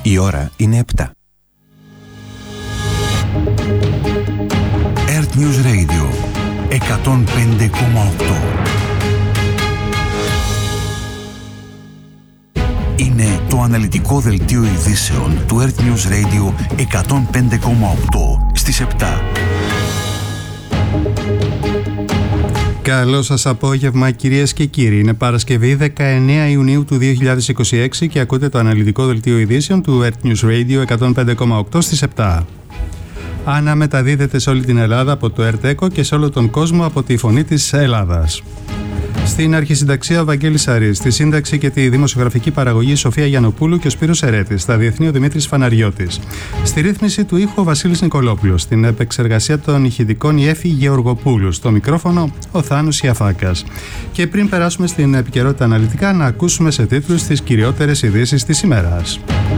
Η ώρα είναι 7. Earth News Radio 105,8. Είναι το αναλυτικό δελτίο ειδήσεων του Earth News Radio 105,8 στις 7. Καλό σας απόγευμα κυρίες και κύριοι. Είναι Παρασκευή 19 Ιουνίου του 2026 και ακούτε το αναλυτικό δελτίο ειδήσεων του Earth News Radio 105,8 στις 7. Αναμεταδίδεται σε όλη την Ελλάδα από το Earth Echo και σε όλο τον κόσμο από τη Φωνή της Ελλάδας. Στην αρχισυνταξία Βαγγέλης Αρής, στη σύνταξη και τη δημοσιογραφική παραγωγή Σοφία Γιαννοπούλου και ο Σπύρος Ερέτης, στα διεθνή ο Δημήτρης Φαναριώτης. Στη ρύθμιση του ήχου ο Βασίλης Νικολόπουλος, στην επεξεργασία των ηχητικών η Έφη Γεωργοπούλου, στο μικρόφωνο ο Θάνος Ιαφάκας. Και πριν περάσουμε στην επικαιρότητα αναλυτικά, να ακούσουμε σε τίτλους τις κυριότερες ειδήσεις της ημέρας.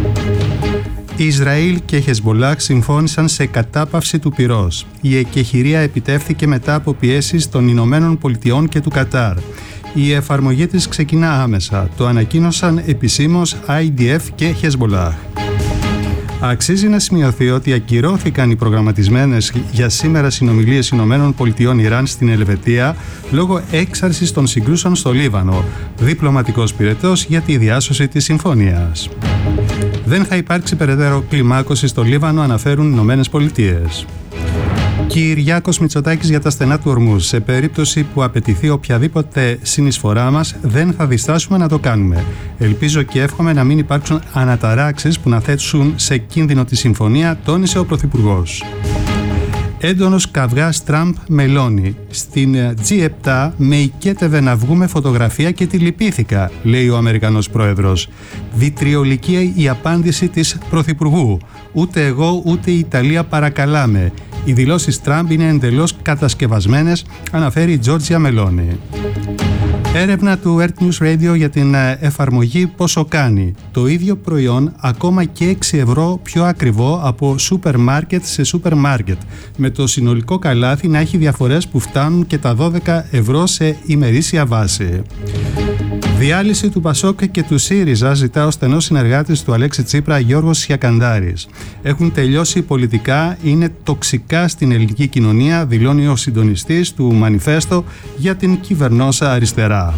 Ισραήλ και Χεσμολάχ συμφώνησαν σε κατάπαυση του πυρός. Η εκεχηρία επιτεύχθηκε μετά από πιέσεις των Ηνωμένων Πολιτειών και του Κατάρ. Η εφαρμογή της ξεκινά άμεσα. Το ανακοίνωσαν επισήμως IDF και Χεσμολάχ. Αξίζει να σημειωθεί ότι ακυρώθηκαν οι προγραμματισμένες για σήμερα συνομιλίες Ηνωμένων Πολιτειών Ιράν στην Ελβετία λόγω έξαρσης των συγκρούσεων στο Λίβανο. Διπλωματικός πυρετός για τη διάσωση της συμφωνίας. Δεν θα υπάρξει περαιτέρω κλιμάκωση στο Λίβανο, αναφέρουν οι Ηνωμένες Πολιτείες. Κυριάκος Μητσοτάκης για τα στενά του Ορμούζ. Σε περίπτωση που απαιτηθεί οποιαδήποτε συνεισφορά μας, δεν θα διστάσουμε να το κάνουμε. Ελπίζω και εύχομαι να μην υπάρξουν αναταράξεις που να θέσουν σε κίνδυνο τη συμφωνία, τόνισε ο Πρωθυπουργός. Έντονος καυγάς Τραμπ-Μελώνη. Στην G7 με οικέτευε να βγούμε φωτογραφία και τη λυπήθηκα, λέει ο Αμερικανός Πρόεδρος. Βιτριολική η απάντηση της Πρωθυπουργού. Ούτε εγώ ούτε η Ιταλία παρακαλάμε. Οι δηλώσεις Τραμπ είναι εντελώς κατασκευασμένες, αναφέρει η Τζόρτζια Μελώνη. Έρευνα του Earth News Radio για την εφαρμογή πόσο κάνει. Το ίδιο προϊόν ακόμα και 6 ευρώ πιο ακριβό από σούπερ μάρκετ σε σούπερ μάρκετ. Με το συνολικό καλάθι να έχει διαφορές που φτάνουν και τα 12 ευρώ σε ημερήσια βάση. Διάλυση του Πασόκ και του ΣΥΡΙΖΑ ζητά ο στενός συνεργάτης του Αλέξη Τσίπρα Γιώργος Σιακαντάρης. Έχουν τελειώσει πολιτικά, είναι τοξικά στην ελληνική κοινωνία, δηλώνει ο συντονιστής του Μανιφέστο για την κυβερνόσα αριστερά.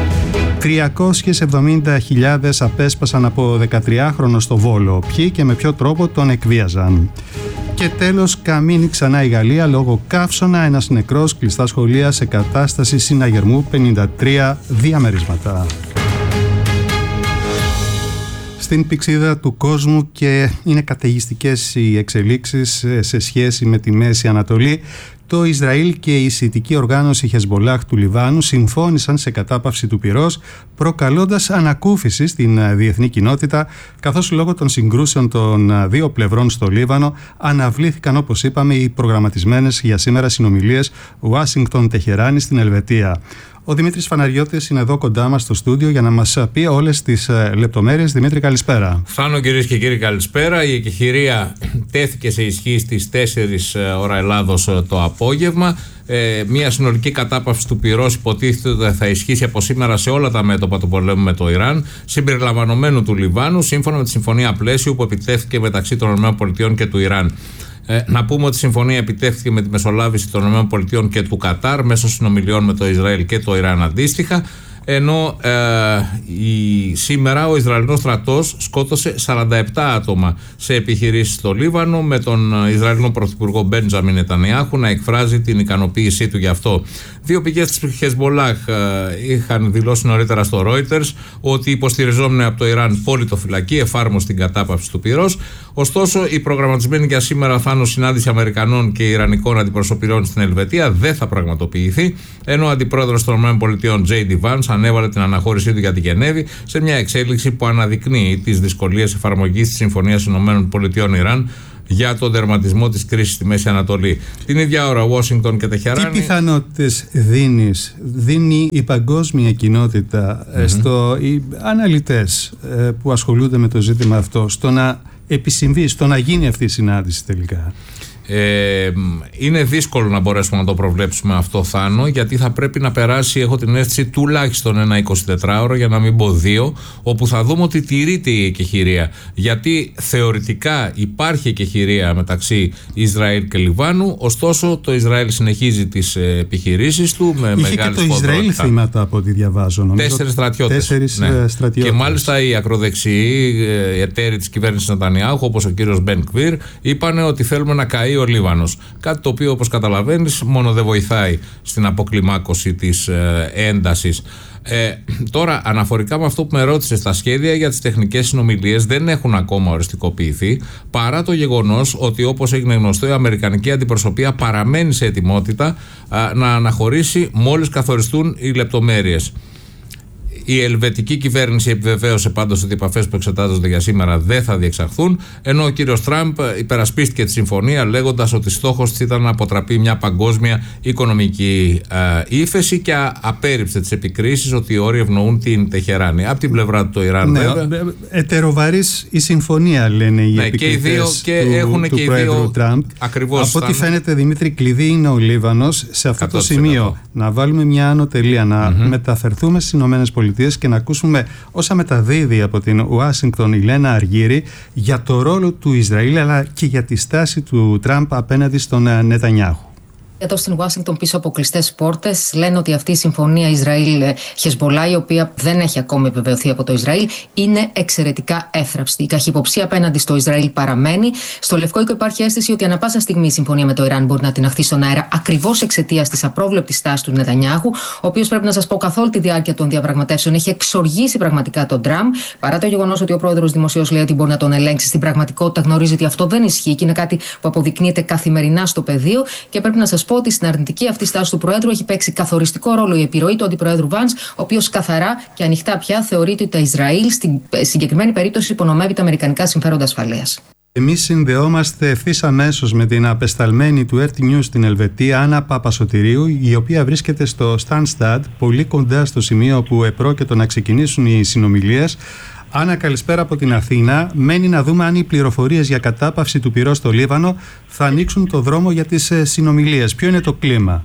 370.000 απέσπασαν από 13χρονο στο Βόλο. Ποιοι και με ποιο τρόπο τον εκβίαζαν. Και τέλος, καμίνει ξανά η Γαλλία λόγω καύσωνα, ένας νεκρός, κλειστά σχολεία σε κατάσταση συναγερμού, 53 διαμερίσματα. Στην πηξίδα του κόσμου και είναι καταιγιστικές οι εξελίξεις σε σχέση με τη Μέση Ανατολή. Το Ισραήλ και η σιητική οργάνωση Χεσμολάχ του Λιβάνου συμφώνησαν σε κατάπαυση του πυρός, προκαλώντας ανακούφιση στην διεθνή κοινότητα, καθώς λόγω των συγκρούσεων των δύο πλευρών στο Λίβανο αναβλήθηκαν, όπως είπαμε, οι προγραμματισμένες για σήμερα συνομιλίες Ουάσιγκτον-Τεχεράνη στην Ελβετία. Ο Δημήτρης Φαναριώτης είναι εδώ κοντά μας στο στούντιο για να μας πει όλες τις λεπτομέρειες. Δημήτρη, καλησπέρα. Θάνο, κυρίες και κύριοι, καλησπέρα. Η εκεχηρία τέθηκε σε ισχύ στις 4 ώρα Ελλάδος το απόγευμα. Μια συνολική κατάπαυση του πυρός υποτίθεται ότι θα ισχύσει από σήμερα σε όλα τα μέτωπα του πολέμου με το Ιράν, συμπεριλαμβανομένου του Λιβάνου, σύμφωνα με τη συμφωνία πλαίσιου που επιτεύχθηκε μεταξύ των ΗΠΑ και του Ιράν. Να πούμε ότι η συμφωνία επιτεύχθηκε με τη μεσολάβηση των ΗΠΑ και του Κατάρ μέσω συνομιλιών με το Ισραήλ και το Ιράν αντίστοιχα, ενώ σήμερα ο Ισραηλινός στρατός σκότωσε 47 άτομα σε επιχειρήσεις στο Λίβανο, με τον Ισραηλινό Πρωθυπουργό Μπέντζαμιν Νετανιάχου να εκφράζει την ικανοποίησή του γι' αυτό. Δύο πηγές της Χεσμολάχ είχαν δηλώσει νωρίτερα στο Reuters ότι υποστηριζόμενοι από το Ιράν πολιτοφυλακή εφάρμοσε την κατάπαυση του πυρός. Ωστόσο, η προγραμματισμένη για σήμερα Θάνο συνάντηση Αμερικανών και Ιρανικών αντιπροσωπιών στην Ελβετία δεν θα πραγματοποιηθεί, ενώ ο αντιπρόεδρος των ΗΠΑ J.D. Vance ανέβαλε την αναχώρησή του για τη Γενέβη σε μια εξέλιξη που αναδεικνύει τις δυσκολίες εφαρμογής της Συμφωνίας ΗΠΑ-Ιράν για τον τερματισμό της κρίσης στη Μέση Ανατολή. Την ίδια ώρα, Ουάσιγκτον και Τεχεράνη. Τι πιθανότητες δίνει η παγκόσμια κοινότητα, οι αναλυτές που ασχολούνται με το ζήτημα αυτό, στο να επισυμβεί, στο να γίνει αυτή η συνάντηση τελικά? Είναι δύσκολο να μπορέσουμε να το προβλέψουμε αυτό, Θάνο, γιατί θα πρέπει να περάσει, έχω την αίσθηση, τουλάχιστον ένα 24ωρο, για να μην πω 2, όπου θα δούμε ότι τηρείται η εκεχηρία. Γιατί θεωρητικά υπάρχει εκεχηρία μεταξύ Ισραήλ και Λιβάνου, ωστόσο το Ισραήλ συνεχίζει τις επιχειρήσεις του με μεγάλη σφοδρότητα. Είχε και το Ισραήλ θύματα από ό,τι διαβάζω. 4 στρατιώτες. Και μάλιστα οι ακροδεξιοί εταίροι της κυβέρνησης Νετανιάχου, όπως ο κύριος Μπεν Γκβίρ, είπαν ότι θέλουμε να καεί ο Λίβανος. Κάτι το οποίο, όπως καταλαβαίνεις, μόνο δεν βοηθάει στην αποκλιμάκωση της έντασης. Τώρα, αναφορικά με αυτό που με ρώτησες, τα σχέδια για τις τεχνικές συνομιλίες δεν έχουν ακόμα οριστικοποιηθεί, παρά το γεγονός ότι, όπως έγινε γνωστό, η αμερικανική αντιπροσωπεία παραμένει σε ετοιμότητα να αναχωρήσει μόλις καθοριστούν οι λεπτομέρειες. Η ελβετική κυβέρνηση επιβεβαίωσε πάντως ότι οι επαφές που εξετάζονται για σήμερα δεν θα διεξαχθούν, ενώ ο κύριος Τραμπ υπερασπίστηκε τη συμφωνία λέγοντας ότι στόχος της ήταν να αποτραπεί μια παγκόσμια οικονομική ύφεση και απέρριψε τις επικρίσεις ότι οι όροι ευνοούν την Τεχεράνη. Από την πλευρά του το Ιράν, βέβαια. Ετεροβαρής η συμφωνία, λένε οι επικριτές του Πρόεδρου Τραμπ. Ακριβώς. Από ό,τι φαίνεται, Δημήτρη, κλειδί είναι ο Λίβανος. Σε αυτό 100%. Το σημείο να βάλουμε μια άνω τελεία, να μεταφερθούμε στις ΗΠΑ και να ακούσουμε όσα μεταδίδει από την Ουάσιγκτον η Λένα Αργύρη για το ρόλο του Ισραήλ, αλλά και για τη στάση του Τραμπ απέναντι στον Νετανιάχου. Εδώ στην Ουάσιγκτον, πίσω από κλειστές πόρτες, λένε ότι αυτή η συμφωνία Ισραήλ-Χεσμπολά, η οποία δεν έχει ακόμη επιβεβαιωθεί από το Ισραήλ, είναι εξαιρετικά εύθραυστη. Η καχυποψία απέναντι στο Ισραήλ παραμένει. Στο Λευκό Οίκο υπάρχει αίσθηση ότι ανά πάσα στιγμή η συμφωνία με το Ιράν μπορεί να τιναχθεί στον αέρα, ακριβώς εξαιτίας της απρόβλεπτης στάσης του Νετανιάχου, ο οποίος, πρέπει να σας πω, καθ' όλη τη διάρκεια των διαπραγματεύσεων έχει εξοργήσει πραγματικά τον Τραμπ. Παρά το γεγονός ότι ο πρόεδρος δημοσίως λέει ότι μπορεί να τον ελέγξει, στην πραγματικότητα γνωρίζει ότι αυτό δεν ισχύει και είναι κάτι που αποδεικνύεται καθημερινά στο πεδίο. Και πρέπει να σας πω ότι στην αρνητική αυτή στάση του Προέδρου έχει παίξει καθοριστικό ρόλο η επιρροή του Αντιπροέδρου Βαντς, ο οποίος καθαρά και ανοιχτά πια θεωρείται ότι το Ισραήλ στην συγκεκριμένη περίπτωση υπονομεύει τα αμερικανικά συμφέροντα ασφαλείας. Εμείς συνδεόμαστε ευθύς αμέσως με την απεσταλμένη του RT News στην Ελβετία, Άννα Παπασωτηρίου, η οποία βρίσκεται στο Στάνσταντ, πολύ κοντά στο σημείο που επρόκειτο να ξεκινήσουν οι συνομιλίες. Άννα, καλησπέρα από την Αθήνα. Μένει να δούμε αν οι πληροφορίες για κατάπαυση του πυρός στο Λίβανο θα ανοίξουν το δρόμο για τις συνομιλίες. Ποιο είναι το κλίμα?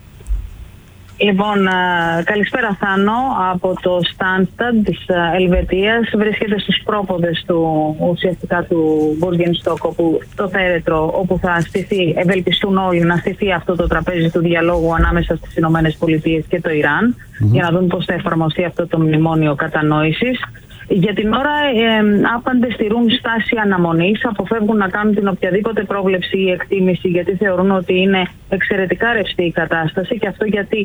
Λοιπόν, καλησπέρα Θάνο από το Στάνσταντ της Ελβετίας. Βρίσκεται στους πρόποδες ουσιαστικά του Μπουργενστόκ, όπου το θέρετρο όπου θα στηθεί, ευελπιστούν όλοι να στηθεί αυτό το τραπέζι του διαλόγου ανάμεσα στις ΗΠΑ και το Ιράν, για να δουν πώς θα εφαρμοστεί αυτό το μνημόνιο κατανόησης. Για την ώρα άπαντες στηρούν στάση αναμονής, αποφεύγουν να κάνουν την οποιαδήποτε πρόβλεψη ή εκτίμηση, γιατί θεωρούν ότι είναι εξαιρετικά ρευστή η κατάσταση, και αυτό γιατί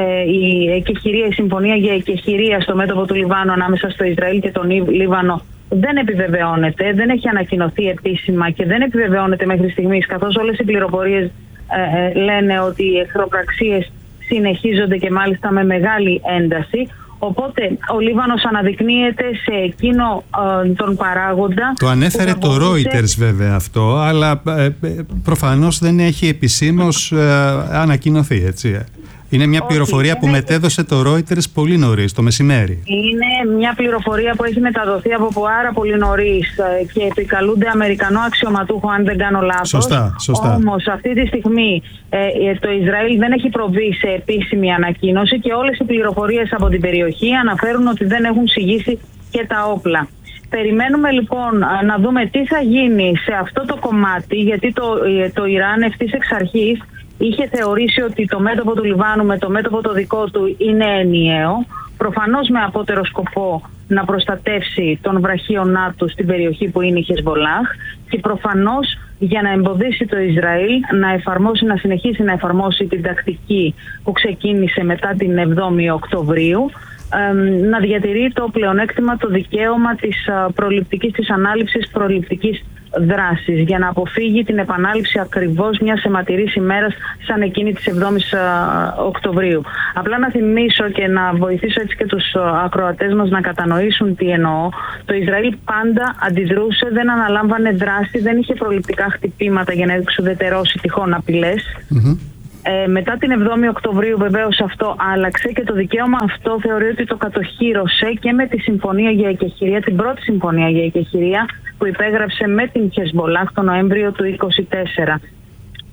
η συμφωνία για εκεχηρία στο μέτωπο του Λιβάνου ανάμεσα στο Ισραήλ και τον Λίβανο δεν επιβεβαιώνεται, δεν έχει ανακοινωθεί επίσημα και δεν επιβεβαιώνεται μέχρι στιγμής, καθώς όλες οι πληροφορίες λένε ότι οι εχθροπραξίες συνεχίζονται και μάλιστα με μεγάλη ένταση. Οπότε ο Λίβανος αναδεικνύεται σε εκείνο τον παράγοντα. Το ανέφερε το Reuters βέβαια αυτό, αλλά προφανώς δεν έχει επισήμως ανακοινωθεί, έτσι. Είναι μια πληροφορία που μετέδωσε το Reuters πολύ νωρίς, το μεσημέρι. Είναι μια πληροφορία που έχει μεταδοθεί από πάρα πολύ νωρίς και επικαλούνται Αμερικανό αξιωματούχο, αν δεν κάνω λάθος. Σωστά. Όμως αυτή τη στιγμή το Ισραήλ δεν έχει προβεί σε επίσημη ανακοίνωση και όλες οι πληροφορίες από την περιοχή αναφέρουν ότι δεν έχουν συγγύσει και τα όπλα. Περιμένουμε λοιπόν να δούμε τι θα γίνει σε αυτό το κομμάτι, γιατί το Ιράν ευθύς εξ αρχής είχε θεωρήσει ότι το μέτωπο του Λιβάνου με το μέτωπο το δικό του είναι ενιαίο, προφανώς με απότερο σκοπό να προστατεύσει τον βραχίωνά του στην περιοχή που είναι η Χεσμπολάχ, και προφανώς για να εμποδίσει το Ισραήλ να συνεχίσει να εφαρμόσει την τακτική που ξεκίνησε μετά την 7η Οκτωβρίου, να διατηρεί το πλεονέκτημα, το δικαίωμα της προληπτικής, της ανάληψης προληπτικής δράσης, για να αποφύγει την επανάληψη ακριβώς μιας αιματηρής ημέρας σαν εκείνη της 7ης Οκτωβρίου. Απλά να θυμίσω και να βοηθήσω έτσι και τους ακροατές μας να κατανοήσουν τι εννοώ. Το Ισραήλ πάντα αντιδρούσε, δεν αναλάμβανε δράση, δεν είχε προληπτικά χτυπήματα για να εξουδετερώσει τυχόν απειλές. Μετά την 7η Οκτωβρίου βεβαίως αυτό άλλαξε και το δικαίωμα αυτό θεωρεί ότι το κατοχύρωσε και με τη συμφωνία για εκεχηρία, την πρώτη συμφωνία για εκεχηρία που υπέγραψε με την Χεσμπολάχ το Νοέμβριο του 2024.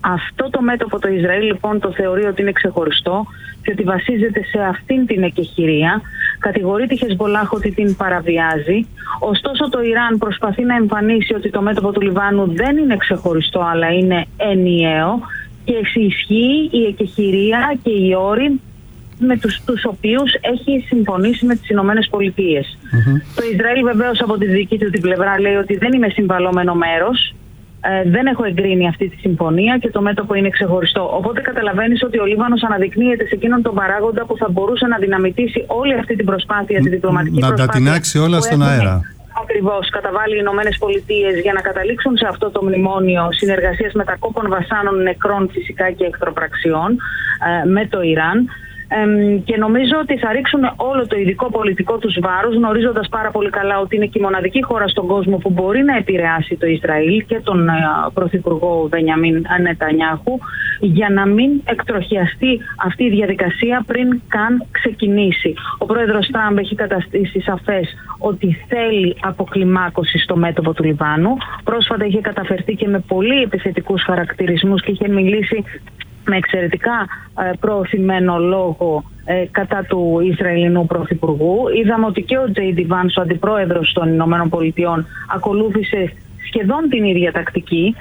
Αυτό το μέτωπο το Ισραήλ λοιπόν το θεωρεί ότι είναι ξεχωριστό και ότι βασίζεται σε αυτήν την εκεχηρία. Κατηγορεί τη Χεσμπολάχ ότι την παραβιάζει. Ωστόσο το Ιράν προσπαθεί να εμφανίσει ότι το μέτωπο του Λιβάνου δεν είναι ξεχωριστό αλλά είναι ενιαίο και ισχύει η εκεχηρία και οι όροι με τους οποίους έχει συμφωνήσει με τις Ηνωμένες Πολιτείες. Το Ισραήλ βεβαίως από τη δική του την πλευρά λέει ότι δεν είμαι συμβαλόμενο μέρος, δεν έχω εγκρίνει αυτή τη συμφωνία και το μέτωπο είναι ξεχωριστό. Οπότε καταλαβαίνεις ότι ο Λίβανος αναδεικνύεται σε εκείνον τον παράγοντα που θα μπορούσε να δυναμητήσει όλη αυτή την προσπάθεια, τη διπλωματική προσπάθεια. Να τα τεινάξει όλα στον αέρα. Ακριβώς, καταβάλει οι Ηνωμένες Πολιτείες για να καταλήξουν σε αυτό το μνημόνιο συνεργασίας μετακόπων βασάνων, νεκρών φυσικά και εχθροπραξιών με το Ιράν. Και νομίζω ότι θα ρίξουν όλο το ειδικό πολιτικό τους βάρος, γνωρίζοντας πάρα πολύ καλά ότι είναι και η μοναδική χώρα στον κόσμο που μπορεί να επηρεάσει το Ισραήλ και τον Πρωθυπουργό Μπενιαμίν Νετανιάχου, για να μην εκτροχιαστεί αυτή η διαδικασία πριν καν ξεκινήσει. Ο πρόεδρος Τραμπ έχει καταστήσει σαφές ότι θέλει αποκλιμάκωση στο μέτωπο του Λιβάνου. Πρόσφατα είχε καταφερθεί και με πολύ επιθετικούς χαρακτηρισμούς και είχε μιλήσει με εξαιρετικά προωθημένο λόγο κατά του Ισραηλινού Πρωθυπουργού. Είδαμε ότι και ο J.D. Vance, ο αντιπρόεδρος των Ηνωμένων Πολιτειών, ακολούθησε σχεδόν την ίδια τακτική.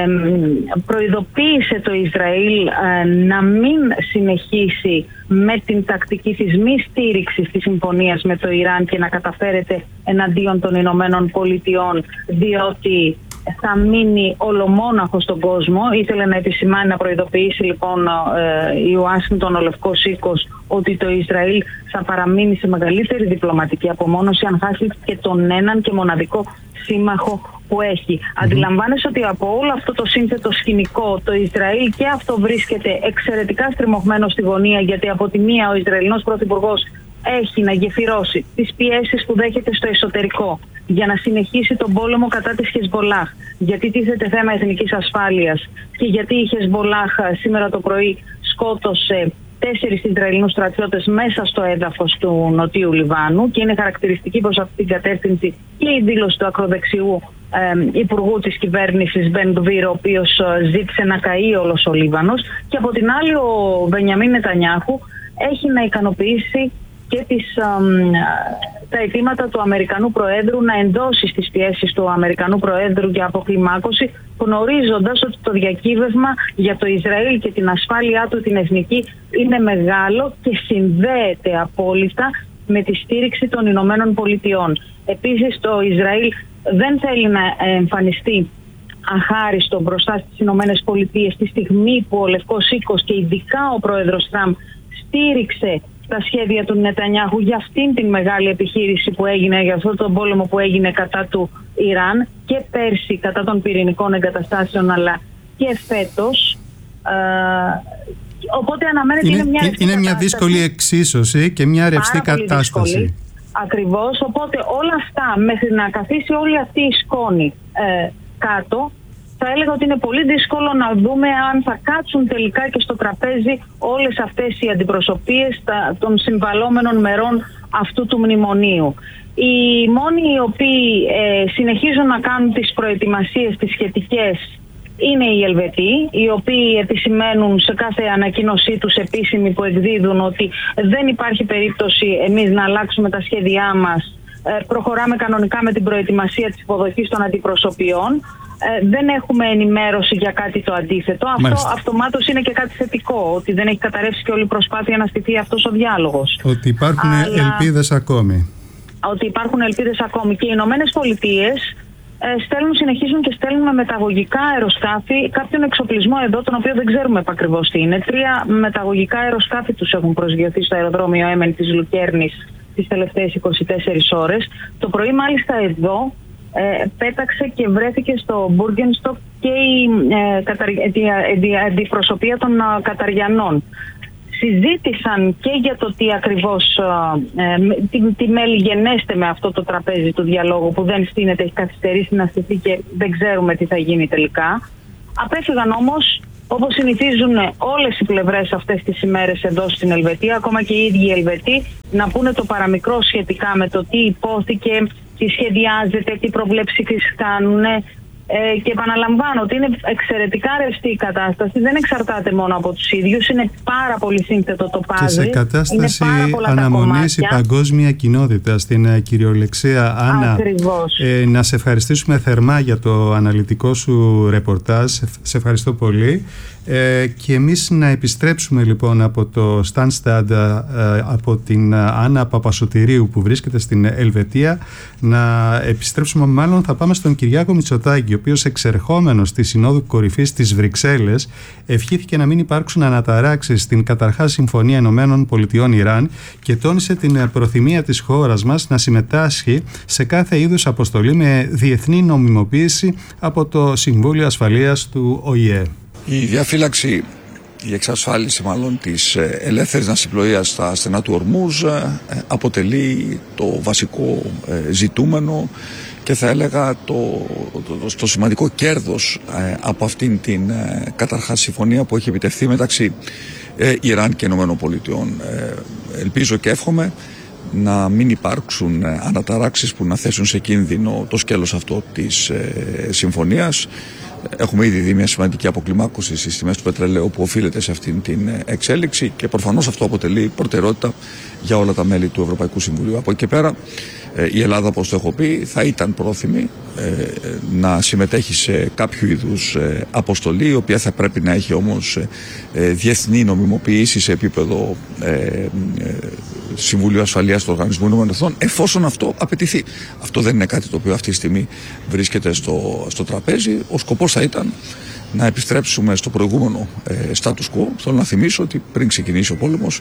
Προειδοποίησε το Ισραήλ να μην συνεχίσει με την τακτική της μη στήριξης της συμφωνίας με το Ιράν και να καταφέρεται εναντίον των Ηνωμένων Πολιτειών, διότι θα μείνει ολομόναχο στον κόσμο. Ήθελε να επισημάνει, να προειδοποιήσει λοιπόν η Ουάσιγκτον, ο Λευκός Οίκος, ότι το Ισραήλ θα παραμείνει σε μεγαλύτερη διπλωματική απομόνωση αν χάσει και τον έναν και μοναδικό σύμμαχο που έχει. Αντιλαμβάνεσαι ότι από όλο αυτό το σύνθετο σκηνικό το Ισραήλ και αυτό βρίσκεται εξαιρετικά στριμωγμένο στη γωνία, γιατί από τη μία ο Ισραηλινός Πρωθυπουργός έχει να γεφυρώσει τις πιέσεις που δέχεται στο εσωτερικό για να συνεχίσει τον πόλεμο κατά της Χεσμπολάχ, γιατί τίθεται θέμα εθνικής ασφάλειας και γιατί η Χεσμπολάχ σήμερα το πρωί σκότωσε 4 Ισραηλινούς στρατιώτες μέσα στο έδαφος του Νοτιού Λιβάνου, και είναι χαρακτηριστική προς αυτή την κατεύθυνση και η δήλωση του ακροδεξιού υπουργού της κυβέρνησης Μπεν Γκβίρ, ο οποίος ζήτησε να καεί όλος ο Λίβανος, και από την άλλη ο Μπενιαμίν Νετανιάχου έχει να ικανοποιήσει και τα αιτήματα του Αμερικανού Προέδρου να ενδώσει στις πιέσεις του Αμερικανού Προέδρου για αποκλιμάκωση, γνωρίζοντας ότι το διακύβευμα για το Ισραήλ και την ασφάλειά του την εθνική είναι μεγάλο και συνδέεται απόλυτα με τη στήριξη των Ηνωμένων Πολιτειών. Επίσης το Ισραήλ δεν θέλει να εμφανιστεί αχάριστο μπροστά στις Ηνωμένες Πολιτείες τη στιγμή που ο Λευκός Οίκος και ειδικά ο πρόεδρος Τραμπ στήριξε τα σχέδια του Νετανιάχου για αυτήν την μεγάλη επιχείρηση που έγινε, για αυτόν τον πόλεμο που έγινε κατά του Ιράν και πέρσι κατά των πυρηνικών εγκαταστάσεων, αλλά και φέτος. Οπότε αναμένεται είναι μια δύσκολη εξίσωση και μια ρευστή κατάσταση. Ακριβώς, οπότε όλα αυτά μέχρι να καθίσει όλη αυτή η σκόνη κάτω, θα έλεγα ότι είναι πολύ δύσκολο να δούμε αν θα κάτσουν τελικά και στο τραπέζι όλες αυτές οι αντιπροσωπείες των συμβαλόμενων μερών αυτού του μνημονίου. Οι μόνοι οι οποίοι συνεχίζουν να κάνουν τις προετοιμασίες τις σχετικές είναι οι Ελβετοί, οι οποίοι επισημαίνουν σε κάθε ανακοίνωσή τους επίσημη που εκδίδουν ότι δεν υπάρχει περίπτωση εμείς να αλλάξουμε τα σχέδιά μας. Προχωράμε κανονικά με την προετοιμασία της υποδοχής των αντιπροσωπιών. Δεν έχουμε ενημέρωση για κάτι το αντίθετο. Αυτό αυτομάτως είναι και κάτι θετικό, ότι δεν έχει καταρρεύσει και όλη η προσπάθεια να στηθεί αυτός ο διάλογος. Ότι υπάρχουν ελπίδες ακόμη. Ότι υπάρχουν ελπίδες ακόμη. Και οι Ηνωμένες Πολιτείες συνεχίζουν και στέλνουν με μεταγωγικά αεροσκάφη κάποιον εξοπλισμό εδώ, τον οποίο δεν ξέρουμε επακριβώς τι είναι. 3 μεταγωγικά αεροσκάφη τους έχουν προσγειωθεί στο αεροδρόμιο Έμεν της Λουκέρνης τις τελευταίες 24 ώρες. Το πρωί μάλιστα εδώ πέταξε και βρέθηκε στο Μπούργενστοκ και η αντιπροσωπεία των Καταριανών. Συζήτησαν και για το τι ακριβώς, τι μέλη γενέστε με αυτό το τραπέζι του διαλόγου που δεν στείνεται, έχει καθυστερήσει να στηθεί και δεν ξέρουμε τι θα γίνει τελικά. Απέφυγαν όμως, όπως συνηθίζουν όλες οι πλευρές αυτές τις ημέρες εδώ στην Ελβετία, ακόμα και οι ίδιοι οι Ελβετοί, να πούνε το παραμικρό σχετικά με το τι υπόθηκε, τι σχεδιάζεται, τι προβλέψεις κάνουν. Και επαναλαμβάνω ότι είναι εξαιρετικά ρευστή η κατάσταση, δεν εξαρτάται μόνο από τους ίδιους, είναι πάρα πολύ σύνθετο το πάζλ. Και σε κατάσταση αναμονής η παγκόσμια κοινότητα, στην κυριολεξία. Άννα, να σε ευχαριστήσουμε θερμά για το αναλυτικό σου ρεπορτάζ, σε ευχαριστώ πολύ. Και εμείς να επιστρέψουμε λοιπόν από το Στάνσταντ, από την Άννα Παπασωτηρίου που βρίσκεται στην Ελβετία, να επιστρέψουμε, μάλλον θα πάμε στον Κυριάκο Μητσοτάκη, ο οποίος εξερχόμενος της Συνόδου Κορυφής της Βρυξέλλες ευχήθηκε να μην υπάρξουν αναταράξεις στην καταρχάς Συμφωνία Ηνωμένων Πολιτειών Ιράν και τόνισε την προθυμία της χώρας μας να συμμετάσχει σε κάθε είδους αποστολή με διεθνή νομιμοποίηση από το Συμβούλιο Ασφαλείας του ΟΗΕ. Η διαφύλαξη, η εξασφάλιση μάλλον της ελεύθερης ναυσιπλοείας στα στενά του Ορμούζ αποτελεί το βασικό ζητούμενο και θα έλεγα το σημαντικό κέρδος από αυτήν την καταρχάς συμφωνία που έχει επιτευχθεί μεταξύ Ιράν και Ηνωμένων Πολιτειών. Ελπίζω και εύχομαι να μην υπάρξουν αναταράξεις που να θέσουν σε κίνδυνο το σκέλος αυτό της συμφωνίας. Έχουμε ήδη δει μια σημαντική αποκλιμάκωση στις τιμές του πετρελαίου που οφείλεται σε αυτήν την εξέλιξη και προφανώς αυτό αποτελεί προτεραιότητα για όλα τα μέλη του Ευρωπαϊκού Συμβουλίου. Από εκεί και πέρα η Ελλάδα, όπως το έχω πει, θα ήταν πρόθυμη να συμμετέχει σε κάποιο είδους αποστολή, η οποία θα πρέπει να έχει όμως διεθνή νομιμοποίηση σε επίπεδο Συμβουλίου Ασφαλείας του Οργανισμού Ηνωμένων Εθνών, εφόσον αυτό απαιτηθεί. Αυτό δεν είναι κάτι το οποίο αυτή τη στιγμή βρίσκεται στο τραπέζι. Ο σκοπός θα ήταν να επιστρέψουμε στο προηγούμενο status quo. Θέλω να θυμίσω ότι πριν ξεκινήσει ο πόλεμος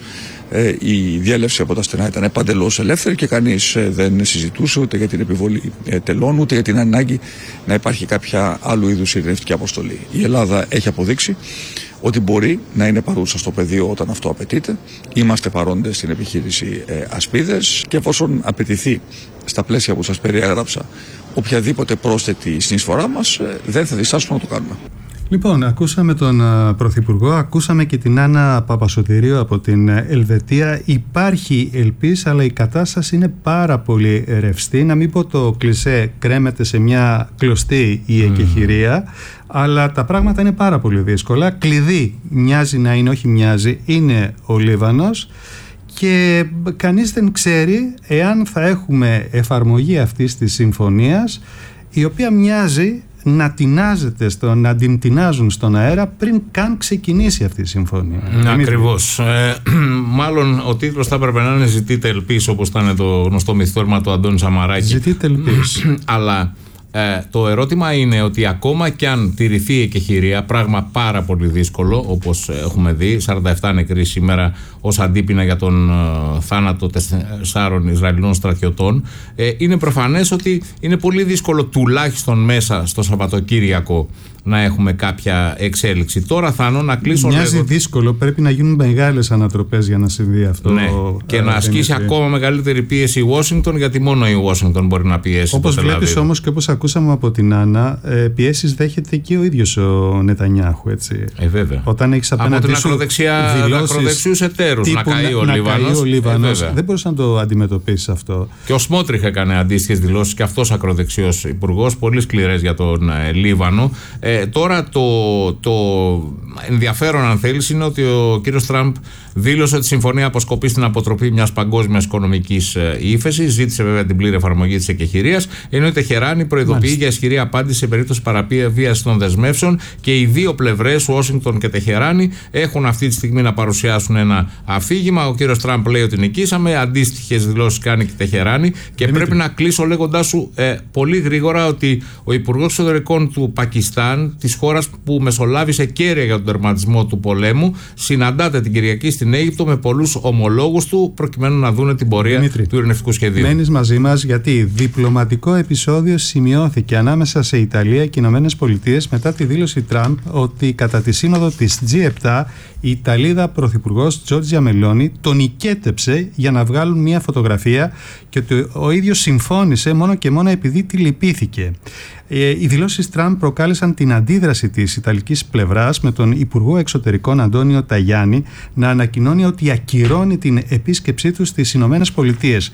η διέλευση από τα στενά ήταν παντελώς ελεύθερη και κανείς δεν συζητούσε ούτε για την επιβολή τελών ούτε για την ανάγκη να υπάρχει κάποια άλλου είδους ειρηνευτική αποστολή. Η Ελλάδα έχει αποδείξει ότι μπορεί να είναι παρούσα στο πεδίο όταν αυτό απαιτείται. Είμαστε παρόντες στην επιχείρηση Ασπίδες και εφόσον απαιτηθεί στα πλαίσια που σας περιέγραψα οποιαδήποτε πρόσθετη συνεισφορά μας, δεν θα διστάσουμε να το κάνουμε. Λοιπόν, ακούσαμε τον Πρωθυπουργό, ακούσαμε και την Άννα Παπασωτηρίου από την Ελβετία. Υπάρχει ελπίς, αλλά η κατάσταση είναι πάρα πολύ ρευστή. Να μην πω το κλισέ κρέμεται σε μια κλωστή η εκεχηρία, αλλά τα πράγματα είναι πάρα πολύ δύσκολα. Κλειδί μοιάζει να είναι, όχι μοιάζει, είναι ο Λίβανος. Και κανείς δεν ξέρει εάν θα έχουμε εφαρμογή αυτής της συμφωνίας, η οποία μοιάζει να τεινάζεται να την τεινάζουν στον αέρα πριν καν ξεκινήσει αυτή η συμφωνία. Ακριβώς. Μάλλον ο τίτλος θα έπρεπε να είναι «Ζητείτε ελπίς», όπως ήταν το γνωστό μυθιστόρημα του Αντώνη Σαμαράκη. Ζητείτε ελπίς. Αλλά το ερώτημα είναι ότι ακόμα κι αν τηρηθεί η εκεχηρία, πράγμα πάρα πολύ δύσκολο, όπως έχουμε δει, 47 νεκροί σήμερα ως αντίπεινα για τον θάνατο 4 Ισραηλινών στρατιωτών, είναι προφανές ότι είναι πολύ δύσκολο τουλάχιστον μέσα στο Σαββατοκύριακο να έχουμε κάποια εξέλιξη. Τώρα Θάνο να κλείσω λίγο. Μοιάζει δύσκολο, πρέπει να γίνουν μεγάλες ανατροπές για να συμβεί αυτό. Ναι, και να ασκήσει ακόμα μεγαλύτερη πίεση η Ουάσιγκτον, γιατί μόνο η Ουάσιγκτον μπορεί να πιέσει. Όπως βλέπεις όμως και όπως ακούσαμε από την Άννα, πιέσεις δέχεται και ο ίδιος ο Νετανιάχου, έτσι. Βέβαια. Όταν έχεις απέναντι σου ακροδεξιούς εταίρους να καεί ο Λίβανος, δεν μπορείς να το αντιμετωπίσεις αυτό. Και ο Σμότριχ έκανε αντίστοιχες δηλώσεις, και αυτός ακροδεξιός υπουργός, πολύ σκληρές για τον Λίβανο. Τώρα το ενδιαφέρον, αν θέλεις, είναι ότι ο κύριος Τραμπ δήλωσε ότι η συμφωνία αποσκοπεί στην αποτροπή μιας παγκόσμιας οικονομικής ύφεσης. Ζήτησε βέβαια την πλήρη εφαρμογή της εκεχηρίας, ενώ η Τεχεράνη προειδοποιεί για ισχυρή απάντηση σε περίπτωση παραβίασης των δεσμεύσεων, και οι δύο πλευρές, Ουάσιγκτον και Τεχεράνη, έχουν αυτή τη στιγμή να παρουσιάσουν ένα αφήγημα. Ο κύριος Τραμπ λέει ότι νικήσαμε, αντίστοιχες δηλώσεις κάνει και η Τεχεράνη. Και πρέπει να κλείσω λέγοντάς σου πολύ γρήγορα ότι ο Υπουργός Εξωτερικών του Πακιστάν, της χώρας που μεσολάβησε κέρια για τον τερματισμό του πολέμου, συναντάται την Κυριακή στην Αίγυπτο με πολλούς ομολόγους του, προκειμένου να δούνε την πορεία Δημήτρη, του ειρηνευτικού σχεδίου. Μένεις μαζί μας, γιατί διπλωματικό επεισόδιο σημειώθηκε ανάμεσα σε Ιταλία και Ηνωμένες Πολιτείες μετά τη δήλωση Τραμπ ότι κατά τη σύνοδο της G7 η Ιταλίδα πρωθυπουργός Τζόρτζια Μελόνι τον οικέτεψε για να βγάλουν μια φωτογραφία και ότι ο ίδιος συμφώνησε μόνο και μόνο επειδή τη λυπήθηκε. Οι δηλώσεις Τραμπ προκάλεσαν την αντίδραση της Ιταλικής πλευράς, με τον Υπουργό Εξωτερικών Αντώνιο Ταγιάννη να ανακοινώνει ότι ακυρώνει την επίσκεψή του στις Ηνωμένες Πολιτείες.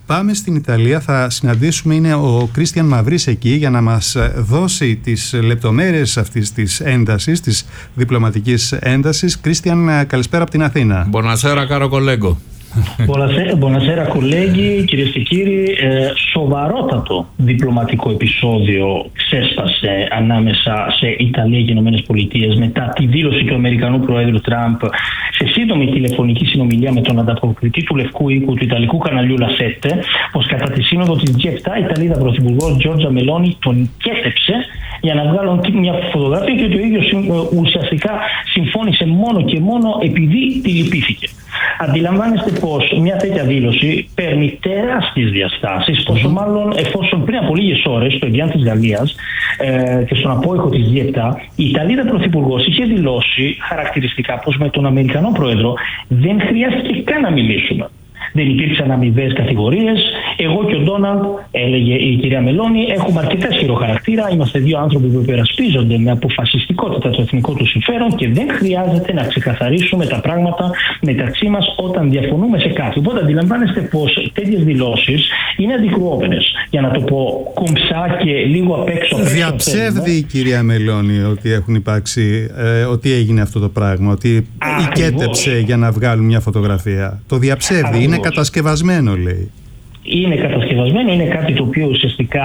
Πάμε στην Ιταλία, θα συναντήσουμε, είναι ο Κρίστιαν Μαυρής εκεί για να μας δώσει τις λεπτομέρειες αυτής της έντασης, της διπλωματικής έντασης. Κρίστιαν, καλησπέρα από την Αθήνα. Buonasera caro collega. Buonasera colleghi, κυρίες και κύριοι. Σοβαρότατο διπλωματικό επεισόδιο ξέσπασε ανάμεσα σε Ιταλία και Ηνωμένες Πολιτείες μετά τη δήλωση του Αμερικανού Προέδρου Τραμπ σε σύντομη τηλεφωνική συνομιλία με τον ανταποκριτή του Λευκού Οίκου του Ιταλικού καναλιού La 7, πως κατά τη σύνοδο της G7 η Ιταλίδα Πρωθυπουργός Τζόρτζα Μελόνι τον κέτεψε για να βγάλουν μια φωτογραφία και ότι ο ίδιος ουσιαστικά συμφώνησε μόνο και μόνο επειδή τη λυπήθηκε. Αντιλαμβάνεστε πως μια τέτοια δήλωση παίρνει τεράστιες διαστάσεις, πόσο μάλλον εφόσον πριν από λίγες ώρες στο Ευγιάν της Γαλλίας και στον απόϊχο της G7 η Ιταλίδα Πρωθυπουργός είχε δηλώσει χαρακτηριστικά πως με τον Αμερικανό Πρόεδρο δεν χρειάστηκε καν να μιλήσουμε. Δεν υπήρξαν αμοιβαίες κατηγορίες. Εγώ και ο Ντόναλντ, έλεγε η κυρία Μελόνι, έχουμε αρκετά ισχυρό χαρακτήρα. Είμαστε δύο άνθρωποι που υπερασπίζονται με αποφασιστικότητα το εθνικό του συμφέρον και δεν χρειάζεται να ξεκαθαρίσουμε τα πράγματα μεταξύ μας όταν διαφωνούμε σε κάτι. Οπότε αντιλαμβάνεστε πως τέτοιες δηλώσεις είναι αντικρουόμενες. Για να το πω κομψά και λίγο απ' έξω. Διαψεύδει η κυρία Μελόνι ότι έχουν υπάρξει, ότι έγινε αυτό το πράγμα, ότι οικέτεψε για να βγάλουν μια φωτογραφία. Το διαψεύδει. Είναι κατασκευασμένο, λέει. Είναι κατασκευασμένο, είναι κάτι το οποίο ουσιαστικά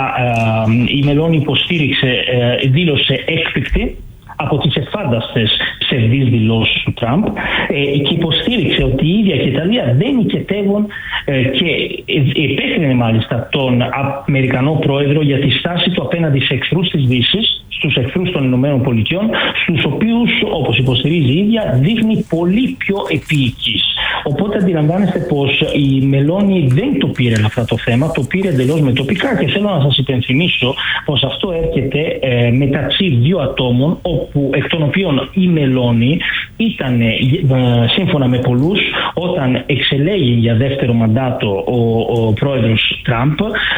η Μελόνι υποστήριξε, δήλωσε έκπληκτη από τις εφάνταστες ψευδείς δηλώσεις του Τραμπ και υποστήριξε ότι η ίδια και η Ιταλία δεν οικετεύουν και επέκρινε μάλιστα τον Αμερικανό Πρόεδρο για τη στάση του απέναντι σε εχθρούς της Δύσης, στους εχθρούς των Ηνωμένων Πολιτειών, στους οποίους, όπως υποστηρίζει η ίδια, δείχνει πολύ πιο επίοικης. Οπότε αντιλαμβάνεστε πως η Μελόνι δεν το πήρε αυτό το θέμα, το πήρε εντελώς με τοπικά και θέλω να σας υπενθυμίσω πως αυτό έρχεται μεταξύ δύο ατόμων, όπου εκ των οποίων η Μελόνι ήταν σύμφωνα με πολλούς όταν εξελέγει για δεύτερο μαντάτο ο πρόεδρος Τραμπ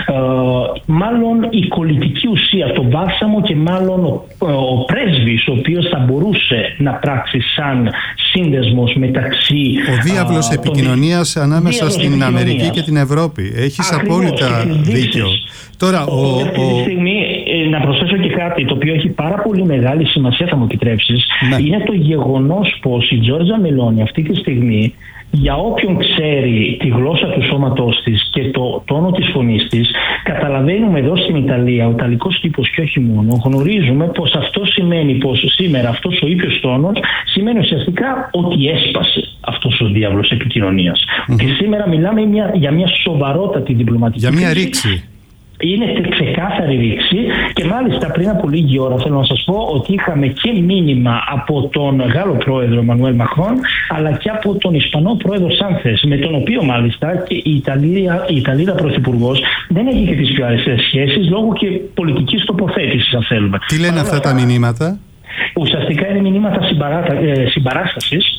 μάλλον η κολλητική ουσία, το μπάλσαμο και μάλλον ο πρέσβης ο οποίος θα μπορούσε να πράξει σαν σύνδεσμος μεταξύ ο διάβλος επικοινωνίας ανάμεσα στην Αμερική και την Ευρώπη. Έχεις απόλυτα δίκιο. Τώρα, αυτή τη στιγμή να προσθέσω και κάτι το οποίο έχει πάρα πολύ μεγάλη σημασία, θα μου επιτρέψεις, είναι το γεγονός πως η Τζόρτζα Μελόνι αυτή τη στιγμή, για όποιον ξέρει τη γλώσσα του σώματός της και το τόνο της φωνής της, καταλαβαίνουμε εδώ στην Ιταλία, ο ιταλικός τύπος και όχι μόνο, γνωρίζουμε πως αυτό σημαίνει πως σήμερα αυτός ο ήπιος τόνος σημαίνει ουσιαστικά ότι έσπασε αυτός ο διάβλος επικοινωνίας. Και σήμερα μιλάμε για μια σοβαρότατη διπλωματική για μια ρήξη. Είναι ξεκάθαρη ρήξη και μάλιστα πριν από λίγη ώρα θέλω να σας πω ότι είχαμε και μήνυμα από τον Γάλλο πρόεδρο Εμμανουέλ Μακρόν αλλά και από τον Ισπανό πρόεδρο Σάνθες, με τον οποίο μάλιστα και η Ιταλίδα πρωθυπουργός δεν έχει και τις πιο αρεστές σχέσεις λόγω και πολιτικής τοποθέτησης, αν θέλουμε. Τι λένε αυτά τα μηνύματα? Ουσιαστικά είναι μηνύματα συμπαράστασης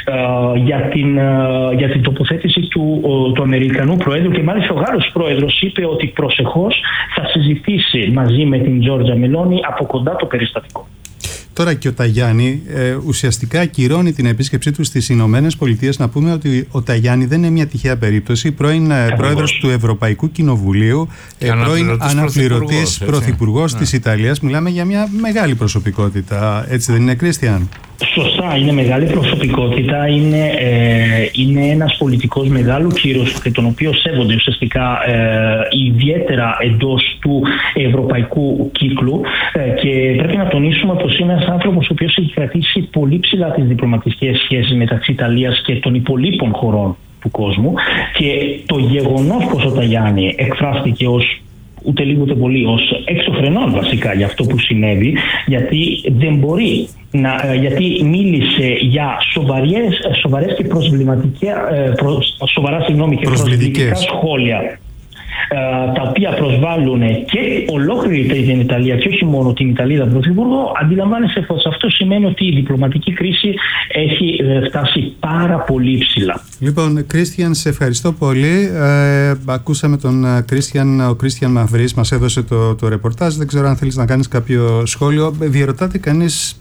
για την τοποθέτηση του Αμερικανού Προέδρου και μάλιστα ο Γάλλος Πρόεδρος είπε ότι προσεχώς θα συζητήσει μαζί με την Τζόρτζα Μελόνι από κοντά το περιστατικό. Τώρα και ο Ταγιάννη ουσιαστικά ακυρώνει την επίσκεψή του στις Ηνωμένες Πολιτείες. Να πούμε ότι ο Ταγιάννη δεν είναι μια τυχαία περίπτωση. Πρώην πρόεδρος του Ευρωπαϊκού Κοινοβουλίου, πρώην αναπληρωτής πρωθυπουργός της Ιταλίας. Μιλάμε για μια μεγάλη προσωπικότητα. Έτσι δεν είναι, Κρίστιαν? Σωστά, είναι μεγάλη προσωπικότητα, είναι ένας πολιτικός μεγάλου κύρους και τον οποίο σέβονται ουσιαστικά ιδιαίτερα εντός του ευρωπαϊκού κύκλου και πρέπει να τονίσουμε πως είναι ένας άνθρωπος ο οποίος έχει κρατήσει πολύ ψηλά τις διπλωματικές σχέσεις μεταξύ Ιταλίας και των υπολείπων χωρών του κόσμου και το γεγονός πως ο Ταγιάννη εκφράστηκε ως ούτε λίγο ούτε πολύ ως εξωφρενών βασικά για αυτό που συνέβη, γιατί δεν μπορεί γιατί μίλησε για σοβαρές και προσβλητικά σχόλια τα οποία προσβάλλουν και ολόκληρη την Ιταλία και όχι μόνο την Ιταλίδα Πρωθυπουργό, αντιλαμβάνεσαι πως αυτό σημαίνει ότι η διπλωματική κρίση έχει φτάσει πάρα πολύ ψηλά. Λοιπόν, Κρίστιαν, σε ευχαριστώ πολύ. Ακούσαμε τον Κρίστιαν, ο Κρίστιαν Μαυρής μας έδωσε το ρεπορτάζ. Δεν ξέρω αν θέλεις να κάνεις κάποιο σχόλιο. Διερωτάται κανείς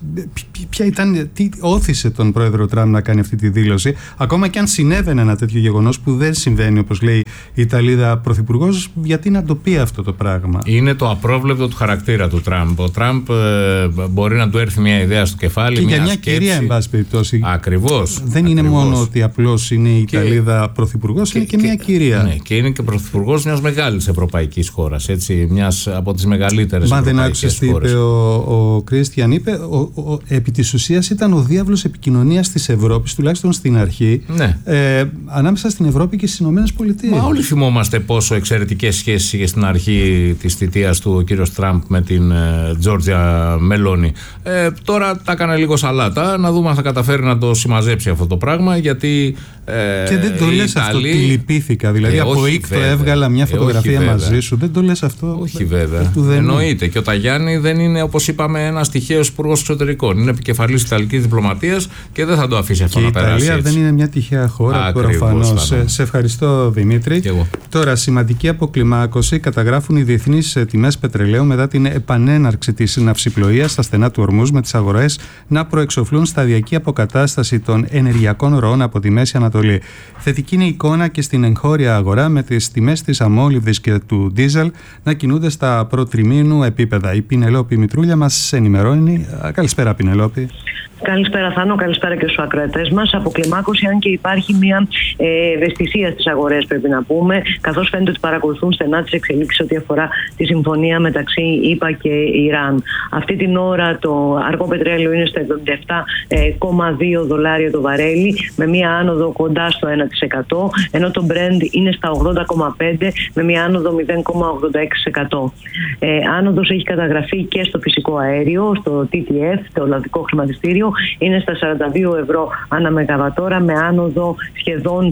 τι όθησε τον πρόεδρο Τραμπ να κάνει αυτή τη δήλωση, ακόμα και αν συνέβαινε ένα τέτοιο γεγονός που δεν συμβαίνει, όπως λέει η Ιταλίδα Πρωθυπουργός, γιατί να το πει αυτό το πράγμα? Είναι το απρόβλεπτο του χαρακτήρα του Τραμπ. Ο Τραμπ μπορεί να του έρθει μια ιδέα στο κεφάλι, και μια για μια σκέψη. κυρία, εν πάση περιπτώσει. Ακριβώς. Δεν είναι μόνο ότι απλώς είναι η Ιταλίδα Πρωθυπουργός, είναι και μια κυρία. Ναι, και είναι και πρωθυπουργός μιας μεγάλης ευρωπαϊκής χώρας. Μιας από τις μεγαλύτερες ευρωπαϊκές χώρες. Μα δεν άκουσες τι είπε ο Κρίστιαν? Είπε επί της ουσίας ήταν ο διάβλος επικοινωνίας της Ευρώπης, τουλάχιστον στην αρχή, ναι. Ανάμεσα στην Ευρώπη και στις Ηνωμένες Πολιτείες. Μα όλοι θυμόμαστε πόσο εξαιρετικές σχέσεις είχε στην αρχή της θητείας του ο κύριος Τραμπ με την Τζόρτζια Μελόνι. Τώρα τα έκανε λίγο σαλάτα, να δούμε αν θα καταφέρει να το συμμαζέψει αυτό το πράγμα, γιατί και δεν το λες αυτό, τι λυπήθηκα, δηλαδή από ίκτο έβγαλα μια φωτογραφία μαζί σου, δεν το λες αυτό? Όχι βέβαια, εννοείται. Και ο Ταγιάννη δεν είναι, όπως είπαμε, ένας τυχαίος υπουργός εξωτερικών, είναι επικεφαλής Ιταλικής διπλωματίας και δεν θα το αφήσει αυτό να περάσει. Η Ιταλία δεν είναι μια τυχαία χώρα, προφανώς. Σε ευχαριστώ, Δημήτρη. Τώρα, σημαντική αποκλιμάκωση καταγράφουν οι διεθνείς τιμές πετρελαίου μετά την επανέναρξη της ναυσιπλοείας στα στενά του Ορμούζ, με τις αγορές να προεξοφλούν σταδιακή αποκατάσταση των ενεργειακών ροών από τη Μέση Ανατολή. Θετική είναι η εικόνα και στην εγχώρια αγορά, με τις τιμές της αμόλυβδης και του ντίζελ να κινούνται στα προτριμήνου επίπεδα. Η Πινελόπη Μητρούλια μας ενημερώνει. Καλησπέρα, Πινελόπη. Καλησπέρα, Θάνο. Καλησπέρα και στους ακροατές μας. Αποκλιμάκωση, αν και υπάρχει μια ευαισθησία στις αγορές, πρέπει να πούμε, καθώς φαίνεται ότι παρακολουθούν στενά τις εξελίξεις ό,τι αφορά τη συμφωνία μεταξύ ΙΠΑ και Ιράν. Αυτή την ώρα το αργό πετρέλαιο είναι στα $77,2 το βαρέλι, με μια άνοδο κοντά στο 1%, ενώ το Brent είναι στα 80,5 με μια άνοδο 0,86%. Άνοδος έχει καταγραφεί και στο φυσικό αέριο, στο TTF, το Ολλανδικό Χρηματιστήριο, είναι στα 42 ευρώ ανά μεγαβατόρα, με άνοδο σχεδόν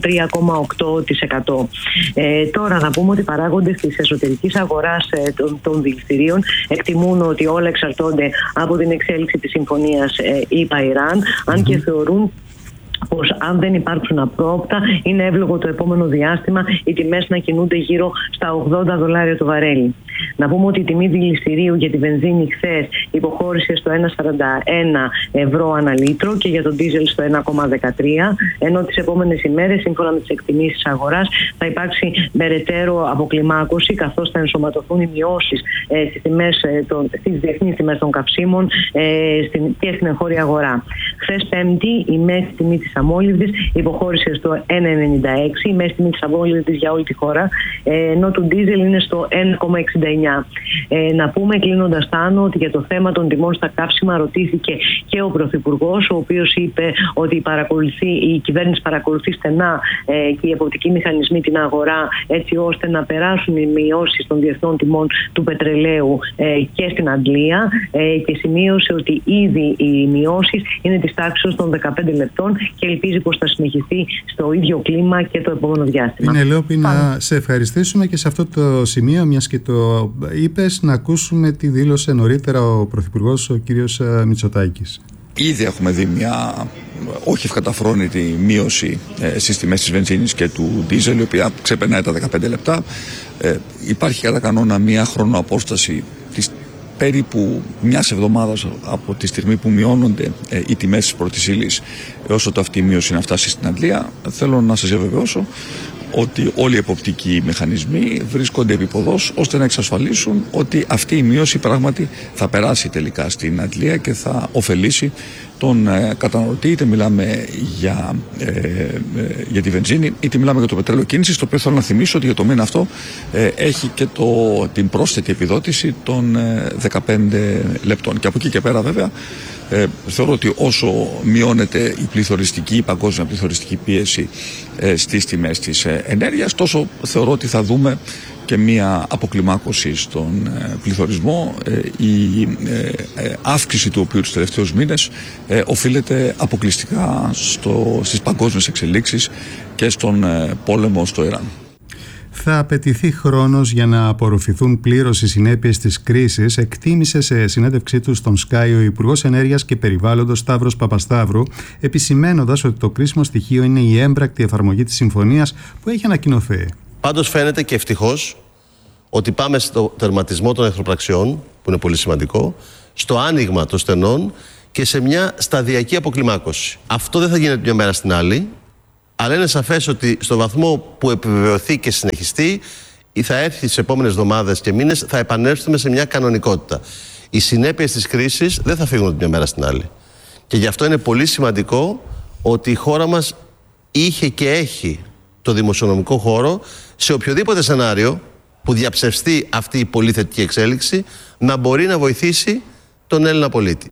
3,8%. Τώρα να πούμε ότι οι παράγοντες της εσωτερικής αγοράς των δηληστηρίων εκτιμούν ότι όλα εξαρτώνται από την εξέλιξη της συμφωνίας ΙΠΑ-Ιράν, αν και θεωρούν πως αν δεν υπάρξουν απρόοπτα, είναι εύλογο το επόμενο διάστημα οι τιμές να κινούνται γύρω στα $80 το βαρέλι. Να πούμε ότι η τιμή δηληστηρίου για τη βενζίνη χθες υποχώρησε στο 1,41 ευρώ ανά λίτρο και για τον ντίζελ στο 1,13, ενώ τις επόμενες ημέρες, σύμφωνα με τις εκτιμήσεις αγοράς, θα υπάρξει περαιτέρω αποκλιμάκωση, καθώς θα ενσωματωθούν οι μειώσεις στις διεθνείς τιμές των καυσίμων και στην εγχώρια αγορά. Χθες Πέμπτη, η μέση τιμή της αμόλυβδης υποχώρησε στο 1,96, η μέση τιμή της αμόλυβδης για όλη τη χώρα, ενώ του ντίζελ είναι στο 1,69. Να πούμε, κλείνοντας, Θάνο, ότι για το θέμα των τιμών στα καύσιμα ρωτήθηκε και ο Πρωθυπουργός, ο οποίος είπε ότι η κυβέρνηση παρακολουθεί στενά και οι εποπτικοί μηχανισμοί την αγορά, έτσι ώστε να περάσουν οι μειώσεις των διεθνών τιμών του πετρελαίου και στην Αγγλία, και σημείωσε ότι ήδη οι μειώσεις είναι της τάξης των 15 λεπτών και ελπίζει πως θα συνεχιστεί στο ίδιο κλίμα και το επόμενο διάστημα. Πινελόπη, να σε ευχαριστήσουμε και σε αυτό το σημείο, μιας και το είπες, να ακούσουμε τι δήλωσε νωρίτερα ο Πρωθυπουργός, ο κύριος Μητσοτάκης. Ήδη έχουμε δει μια όχι ευκαταφρόνητη μείωση στις τιμές της βενζίνης και του ντίζελ, η οποία ξεπερνάει τα 15 λεπτά. Υπάρχει κατά κανόνα μια χρονοαπόσταση της περίπου μιας εβδομάδας από τη στιγμή που μειώνονται οι τιμές της πρώτης ύλης έως ότου αυτή η μείωση να φτάσει στην Αγγλία. Θέλω να σας διαβεβαιώσω ότι όλοι οι εποπτικοί μηχανισμοί βρίσκονται επίποδος ώστε να εξασφαλίσουν ότι αυτή η μείωση πράγματι θα περάσει τελικά στην Αγγλία και θα ωφελήσει τον καταναλωτή, είτε μιλάμε για τη βενζίνη είτε μιλάμε για το πετρέλαιο κίνησης, το οποίο θέλω να θυμίσω ότι για το μήνα αυτό έχει και την πρόσθετη επιδότηση των 15 λεπτών. Και από εκεί και πέρα βέβαια θεωρώ ότι όσο μειώνεται η παγκόσμια πληθωριστική πίεση στις τιμές της ενέργειας, τόσο θεωρώ ότι θα δούμε και μία αποκλιμάκωση στον πληθωρισμό. Η αύξηση του οποίου τους τελευταίους μήνες οφείλεται αποκλειστικά στις παγκόσμιες εξελίξεις και στον πόλεμο στο Ιράν. Θα απαιτηθεί χρόνος για να απορροφηθούν πλήρως οι συνέπειες της κρίσης, εκτίμησε σε συνέντευξή του στον Sky ο Υπουργός Ενέργειας και Περιβάλλοντος Σταύρος Παπασταύρου, επισημαίνοντας ότι το κρίσιμο στοιχείο είναι η έμπρακτη εφαρμογή της συμφωνίας που έχει ανακοινωθεί. Πάντως φαίνεται και ευτυχώς ότι πάμε στο τερματισμό των εχθροπραξιών, που είναι πολύ σημαντικό, στο άνοιγμα των στενών και σε μια σταδιακή αποκλιμάκωση. Αυτό δεν θα γίνεται μια μέρα στην άλλη, αλλά είναι σαφές ότι στο βαθμό που επιβεβαιωθεί και συνεχιστεί, ή θα έρθει τις επόμενες εβδομάδες και μήνες, θα επανέλθουμε σε μια κανονικότητα. Οι συνέπειες της κρίσης δεν θα φύγουν μια μέρα στην άλλη. Και γι' αυτό είναι πολύ σημαντικό ότι η χώρα μας είχε και έχει το δημοσιονομικό χώρο σε οποιοδήποτε σενάριο που διαψευστεί αυτή η πολύ θετική εξέλιξη να μπορεί να βοηθήσει τον Έλληνα πολίτη.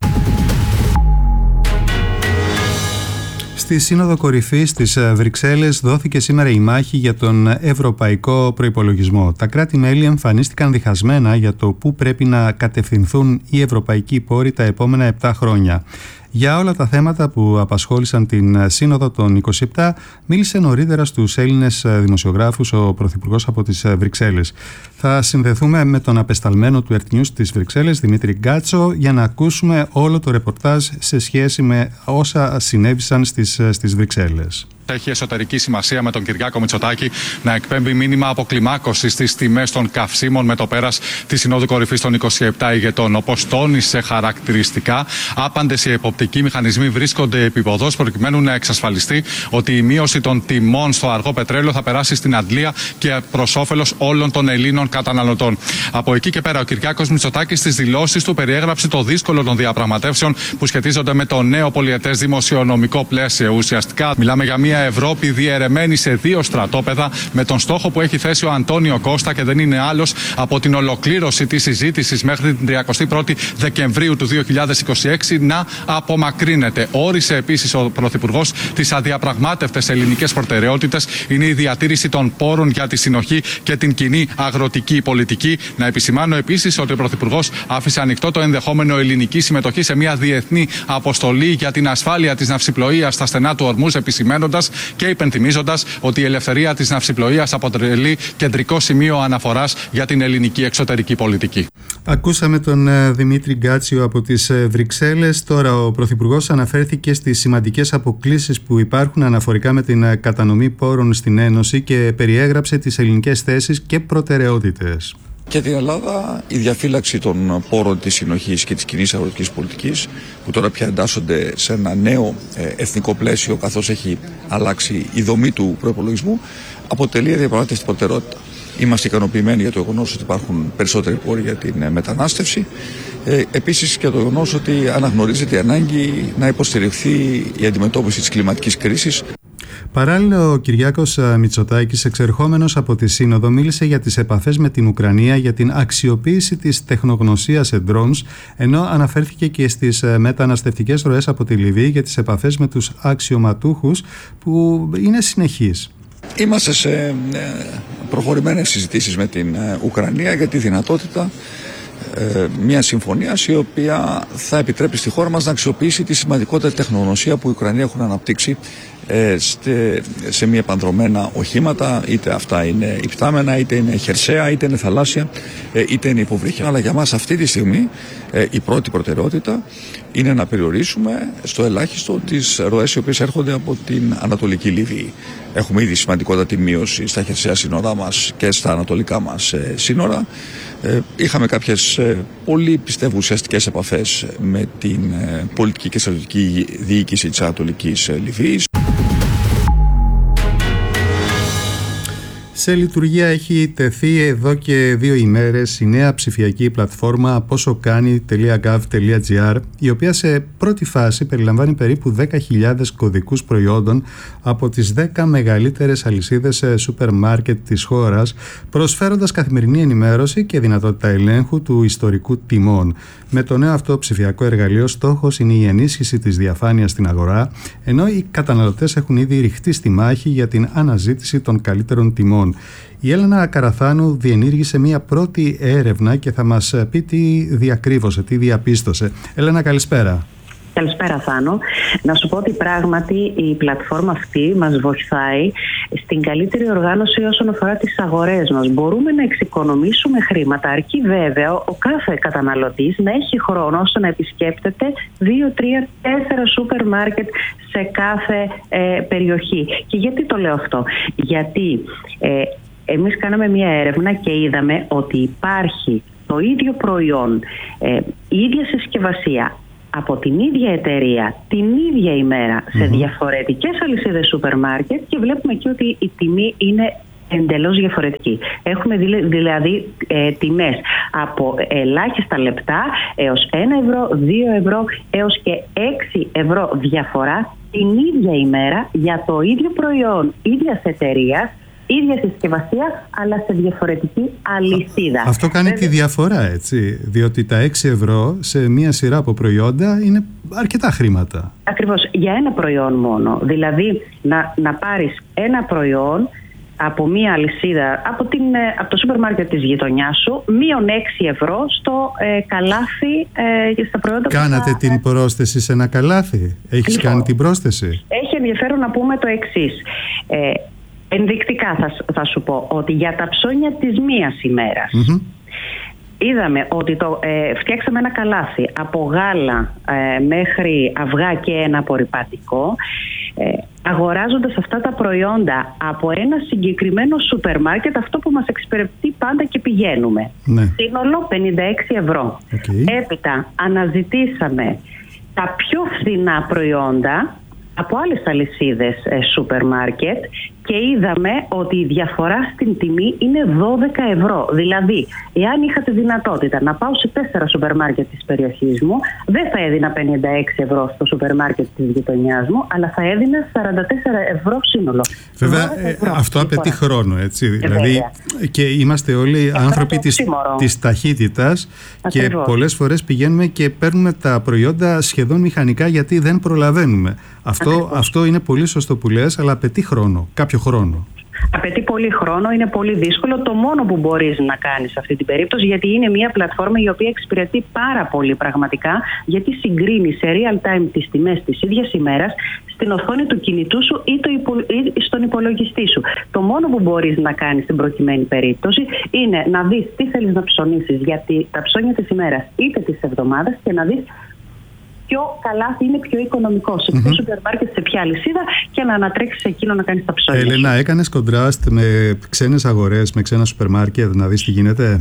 Στη Σύνοδο Κορυφής στις Βρυξέλλες δόθηκε σήμερα η μάχη για τον ευρωπαϊκό προϋπολογισμό. Τα κράτη-μέλη εμφανίστηκαν διχασμένα για το πού πρέπει να κατευθυνθούν οι ευρωπαϊκοί πόροι τα επόμενα 7 χρόνια. Για όλα τα θέματα που απασχόλησαν την Σύνοδο των 27, μίλησε νωρίτερα στους Έλληνες δημοσιογράφους ο Πρωθυπουργός από τις Βρυξέλλες. Θα συνδεθούμε με τον απεσταλμένο του Earth News της Βρυξέλλες, Δημήτρη Γκάτσο, για να ακούσουμε όλο το ρεπορτάζ σε σχέση με όσα συνέβησαν στις Βρυξέλλες. Έχει εσωτερική σημασία με τον Κυριάκο Μητσοτάκη να εκπέμπει μήνυμα αποκλιμάκωση στις τιμές των καυσίμων με το πέρας της Συνόδου Κορυφής των 27 ηγετών. Όπως τόνισε χαρακτηριστικά, άπαντες οι εποπτικοί μηχανισμοί βρίσκονται επίποδος προκειμένου να εξασφαλιστεί ότι η μείωση των τιμών στο αργό πετρέλαιο θα περάσει στην αντλία και προς όφελος όλων των Ελλήνων καταναλωτών. Από εκεί και πέρα, ο Κυριάκος Μητσοτάκης στις δηλώσεις του περιέγραψε το δύσκολο των διαπραγματεύσεων που σχετίζονται με το νέο πολυετές δημοσιονομικό πλαίσιο. Ουσιαστικά, μιλάμε για μια Ευρώπη διαιρεμένη σε 2 στρατόπεδα με τον στόχο που έχει θέσει ο Αντώνιο Κώστα και δεν είναι άλλος από την ολοκλήρωση της συζήτησης μέχρι την 31η Δεκεμβρίου του 2026 να απομακρύνεται. Όρισε επίσης ο Πρωθυπουργός τις αδιαπραγμάτευτες ελληνικές προτεραιότητες. Είναι η διατήρηση των πόρων για τη συνοχή και την κοινή αγροτική πολιτική. Να επισημάνω επίσης ότι ο Πρωθυπουργός άφησε ανοιχτό το ενδεχόμενο ελληνική συμμετοχή σε μια διεθνή αποστολή για την ασφάλεια της ναυσιπλοείας στα στενά του ορμούς, επισημαίνοντας και υπενθυμίζοντας ότι η ελευθερία της ναυσιπλοείας αποτελεί κεντρικό σημείο αναφοράς για την ελληνική εξωτερική πολιτική. Ακούσαμε τον Δημήτρη Γκάτσιο από τις Βρυξέλλες. Τώρα ο Πρωθυπουργός αναφέρθηκε στις σημαντικές αποκλίσεις που υπάρχουν αναφορικά με την κατανομή πόρων στην Ένωση και περιέγραψε τις ελληνικές θέσεις και προτεραιότητες. Για την Ελλάδα, η διαφύλαξη των πόρων της συνοχής και της κοινής αγροτικής πολιτικής, που τώρα πια εντάσσονται σε ένα νέο εθνικό πλαίσιο, καθώς έχει αλλάξει η δομή του προϋπολογισμού, αποτελεί διαπραγμάτευτη προτεραιότητα. Είμαστε ικανοποιημένοι για το γεγονός ότι υπάρχουν περισσότεροι πόροι για την μετανάστευση. Επίσης και το γεγονός ότι αναγνωρίζεται η ανάγκη να υποστηριχθεί η αντιμετώπιση της κλιματικής κρίσης. Παράλληλα, ο Κυριάκος Μητσοτάκης, εξερχόμενος από τη Σύνοδο, μίλησε για τις επαφές με την Ουκρανία, για την αξιοποίηση της τεχνογνωσίας σε drones, ενώ αναφέρθηκε και στις μεταναστευτικές ροές από τη Λιβύη για τις επαφές με τους αξιωματούχους που είναι συνεχείς. Είμαστε σε προχωρημένες συζητήσεις με την Ουκρανία για τη δυνατότητα μια συμφωνία η οποία θα επιτρέπει στη χώρα μας να αξιοποιήσει τη σημαντικότερη τεχνογνωσία που η Ουκρανία έχουν αναπτύξει σε μια επανδρομένα οχήματα, είτε αυτά είναι υπτάμενα, είτε είναι χερσαία, είτε είναι θαλάσσια, είτε είναι υποβρύχια. Αλλά για μας αυτή τη στιγμή η πρώτη προτεραιότητα είναι να περιορίσουμε στο ελάχιστο τις ροές οι οποίες έρχονται από την Ανατολική Λιβύη. Έχουμε ήδη σημαντικότατη μείωση στα χερσαία σύνορά μας και στα ανατολικά μας σύνορα. Είχαμε κάποιες πολύ πιστεύω ουσιαστικές επαφές με την πολιτική και στρατιωτική διοίκηση της Ανατολικής Λιβύης. Σε λειτουργία έχει τεθεί εδώ και 2 ημέρες η νέα ψηφιακή πλατφόρμα posokani.gov.gr, η οποία σε πρώτη φάση περιλαμβάνει περίπου 10.000 κωδικούς προϊόντων από τις 10 μεγαλύτερες αλυσίδες σούπερ μάρκετ της χώρας, προσφέροντας καθημερινή ενημέρωση και δυνατότητα ελέγχου του ιστορικού τιμών. Με το νέο αυτό ψηφιακό εργαλείο, στόχος είναι η ενίσχυση της διαφάνειας στην αγορά, ενώ οι καταναλωτές έχουν ήδη ρηχτεί στη μάχη για την αναζήτηση των καλύτερων τιμών. Η Έλενα Καραθάνου διενήργησε μια πρώτη έρευνα και θα μας πει τι διακρύβωσε, τι διαπίστωσε. Έλενα, καλησπέρα. Καλησπέρα, Θάνο. Να σου πω ότι πράγματι η πλατφόρμα αυτή μας βοηθάει στην καλύτερη οργάνωση όσον αφορά τις αγορές μας. Μπορούμε να εξοικονομήσουμε χρήματα, αρκεί βέβαια ο κάθε καταναλωτής να έχει χρόνο ώστε να επισκέπτεται 2, 3, 4 σούπερ μάρκετ σε κάθε περιοχή. Και γιατί το λέω αυτό? Γιατί εμείς κάναμε μια έρευνα και είδαμε ότι υπάρχει το ίδιο προϊόν, η ίδια συσκευασία, από την ίδια εταιρεία, την ίδια ημέρα, σε διαφορετικές αλυσίδες σούπερ μάρκετ, και βλέπουμε εκεί ότι η τιμή είναι εντελώς διαφορετική. Έχουμε δηλαδή τιμές από ελάχιστα λεπτά έως 1 ευρώ, 2 ευρώ έως και 6 ευρώ διαφορά την ίδια ημέρα για το ίδιο προϊόν ίδιας εταιρείας, ίδια συσκευασία, αλλά σε διαφορετική αλυσίδα. Αυτό κάνει τη διαφορά, έτσι, διότι τα 6 ευρώ σε μία σειρά από προϊόντα είναι αρκετά χρήματα. Ακριβώς, για ένα προϊόν μόνο. Δηλαδή να πάρεις ένα προϊόν από μία αλυσίδα, από το σούπερ μάρκετ της γειτονιάς σου, μείον 6 ευρώ στο καλάθι και στα προϊόντα. Κάνατε την πρόσθεση σε ένα καλάθι? Έχεις κάνει την πρόσθεση? Έχει ενδιαφέρον να πούμε το εξής. Ενδεικτικά θα σου πω ότι για τα ψώνια της μίας ημέρας είδαμε ότι φτιάξαμε ένα καλάθι από γάλα μέχρι αυγά και ένα απορρυπαντικό, αγοράζοντας αυτά τα προϊόντα από ένα συγκεκριμένο σούπερ μάρκετ, αυτό που μας εξυπηρετεί πάντα και πηγαίνουμε. Σύνολο 56 ευρώ. Έπειτα αναζητήσαμε τα πιο φθηνά προϊόντα από άλλες αλυσίδες σούπερ μάρκετ και είδαμε ότι η διαφορά στην τιμή είναι 12 ευρώ. Δηλαδή, εάν είχα τη δυνατότητα να πάω σε 4 σούπερ μάρκετ της περιοχής μου, δεν θα έδινα 56 ευρώ στο σούπερ μάρκετ της γειτονιάς μου, αλλά θα έδινα 44 ευρώ σύνολο. Βέβαια, αυτό απαιτεί χρόνο, έτσι. Δηλαδή, και είμαστε όλοι άνθρωποι της ταχύτητας και πολλές φορές πηγαίνουμε και παίρνουμε τα προϊόντα σχεδόν μηχανικά γιατί δεν προλαβαίνουμε. Αυτό είναι πολύ σωστό που λες, αλλά απαιτεί χρόνο, κάποιο χρόνο. Απαιτεί πολύ χρόνο, είναι πολύ δύσκολο. Το μόνο που μπορείς να κάνεις σε αυτή την περίπτωση, γιατί είναι μια πλατφόρμα η οποία εξυπηρετεί πάρα πολύ πραγματικά, γιατί συγκρίνει σε real time τις τιμές της ίδιας ημέρας στην οθόνη του κινητού σου ή στον υπολογιστή σου. Το μόνο που μπορείς να κάνεις στην προκειμένη περίπτωση είναι να δεις τι θέλεις να ψωνίσεις για τα ψώνια της ημέρας είτε της εβδομάδας και να δεις ποιο καλάθι είναι πιο οικονομικό, σε ποιο σούπερ μάρκετ, σε ποια αλυσίδα, και να ανατρέξεις εκείνο να κάνεις τα ψώνια. Έλενα, έκανες κοντράστ με ξένες αγορές, με ξένα σούπερ μάρκετ, να δεις τι γίνεται?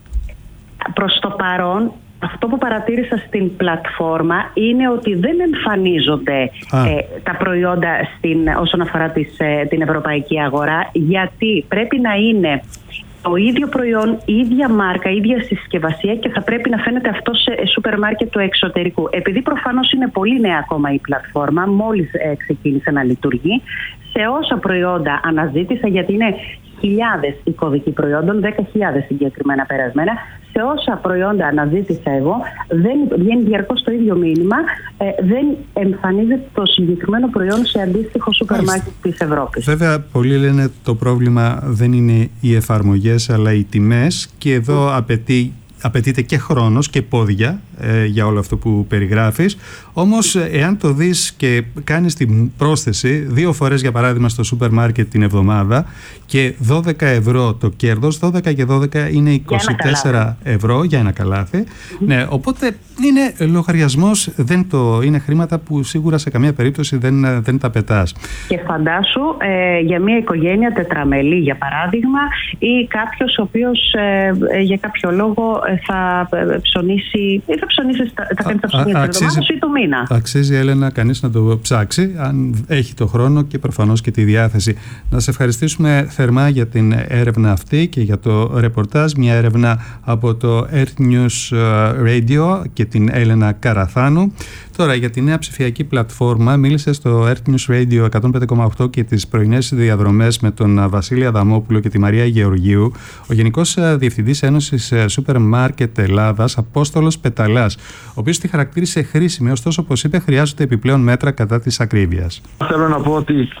Προς το παρόν, αυτό που παρατήρησα στην πλατφόρμα είναι ότι δεν εμφανίζονται τα προϊόντα όσον αφορά την ευρωπαϊκή αγορά, γιατί πρέπει να είναι το ίδιο προϊόν, η ίδια μάρκα, η ίδια συσκευασία, και θα πρέπει να φαίνεται αυτό σε σούπερ μάρκετ του εξωτερικού. Επειδή προφανώς είναι πολύ νέα ακόμα η πλατφόρμα, μόλις ξεκίνησε να λειτουργεί, σε όσα προϊόντα αναζήτησα, γιατί είναι χιλιάδες οι κωδικοί προϊόντων, 10.000 συγκεκριμένα περασμένα, σε όσα προϊόντα αναζήτησα εγώ, δεν βγαίνει διαρκώς το ίδιο μήνυμα, δεν εμφανίζεται το συγκεκριμένο προϊόν σε αντίστοιχο σούπερ μάρκετ της Ευρώπης. Βέβαια, πολλοί λένε το πρόβλημα δεν είναι οι εφαρμογές αλλά οι τιμές, και εδώ απαιτείται και χρόνος και πόδια για όλο αυτό που περιγράφεις. Όμως, εάν το δεις και κάνεις την πρόσθεση 2 φορές, για παράδειγμα, στο σούπερ μάρκετ την εβδομάδα, και 12 ευρώ το κέρδος, 12 και 12 είναι 24 ευρώ για ένα καλάθι. Ναι, οπότε είναι λογαριασμός, είναι χρήματα που σίγουρα σε καμία περίπτωση δεν τα πετάς. Και φαντάσου για μια οικογένεια τετραμελή, για παράδειγμα, ή κάποιος ο οποίος για κάποιο λόγο θα ψωνίσει θα κάνει τα ψωνία της εβδομάδας ή του μήνα. Αξίζει, Έλενα, κανείς να το ψάξει, αν έχει το χρόνο και προφανώς και τη διάθεση. Να σε ευχαριστήσουμε θερμά για την έρευνα αυτή και για το ρεπορτάζ. Μια έρευνα από το Earth News Radio και την Έλενα Καραθάνου. Τώρα, για τη νέα ψηφιακή πλατφόρμα μίλησε στο Earth News Radio 105,8 και τις πρωινές διαδρομές με τον Βασίλη Αδαμόπουλο και τη Μαρία Γεωργίου ο Γενικός Διευθυντής Ένωσης Σούπερ Μάρκετ Ελλάδας, Απόστολος Πεταλάς, ο οποίος τη χαρακτήρισε χρήσιμη, ωστόσο, όπως είπε, χρειάζονται επιπλέον μέτρα κατά της ακρίβειας. Θέλω να πω ότι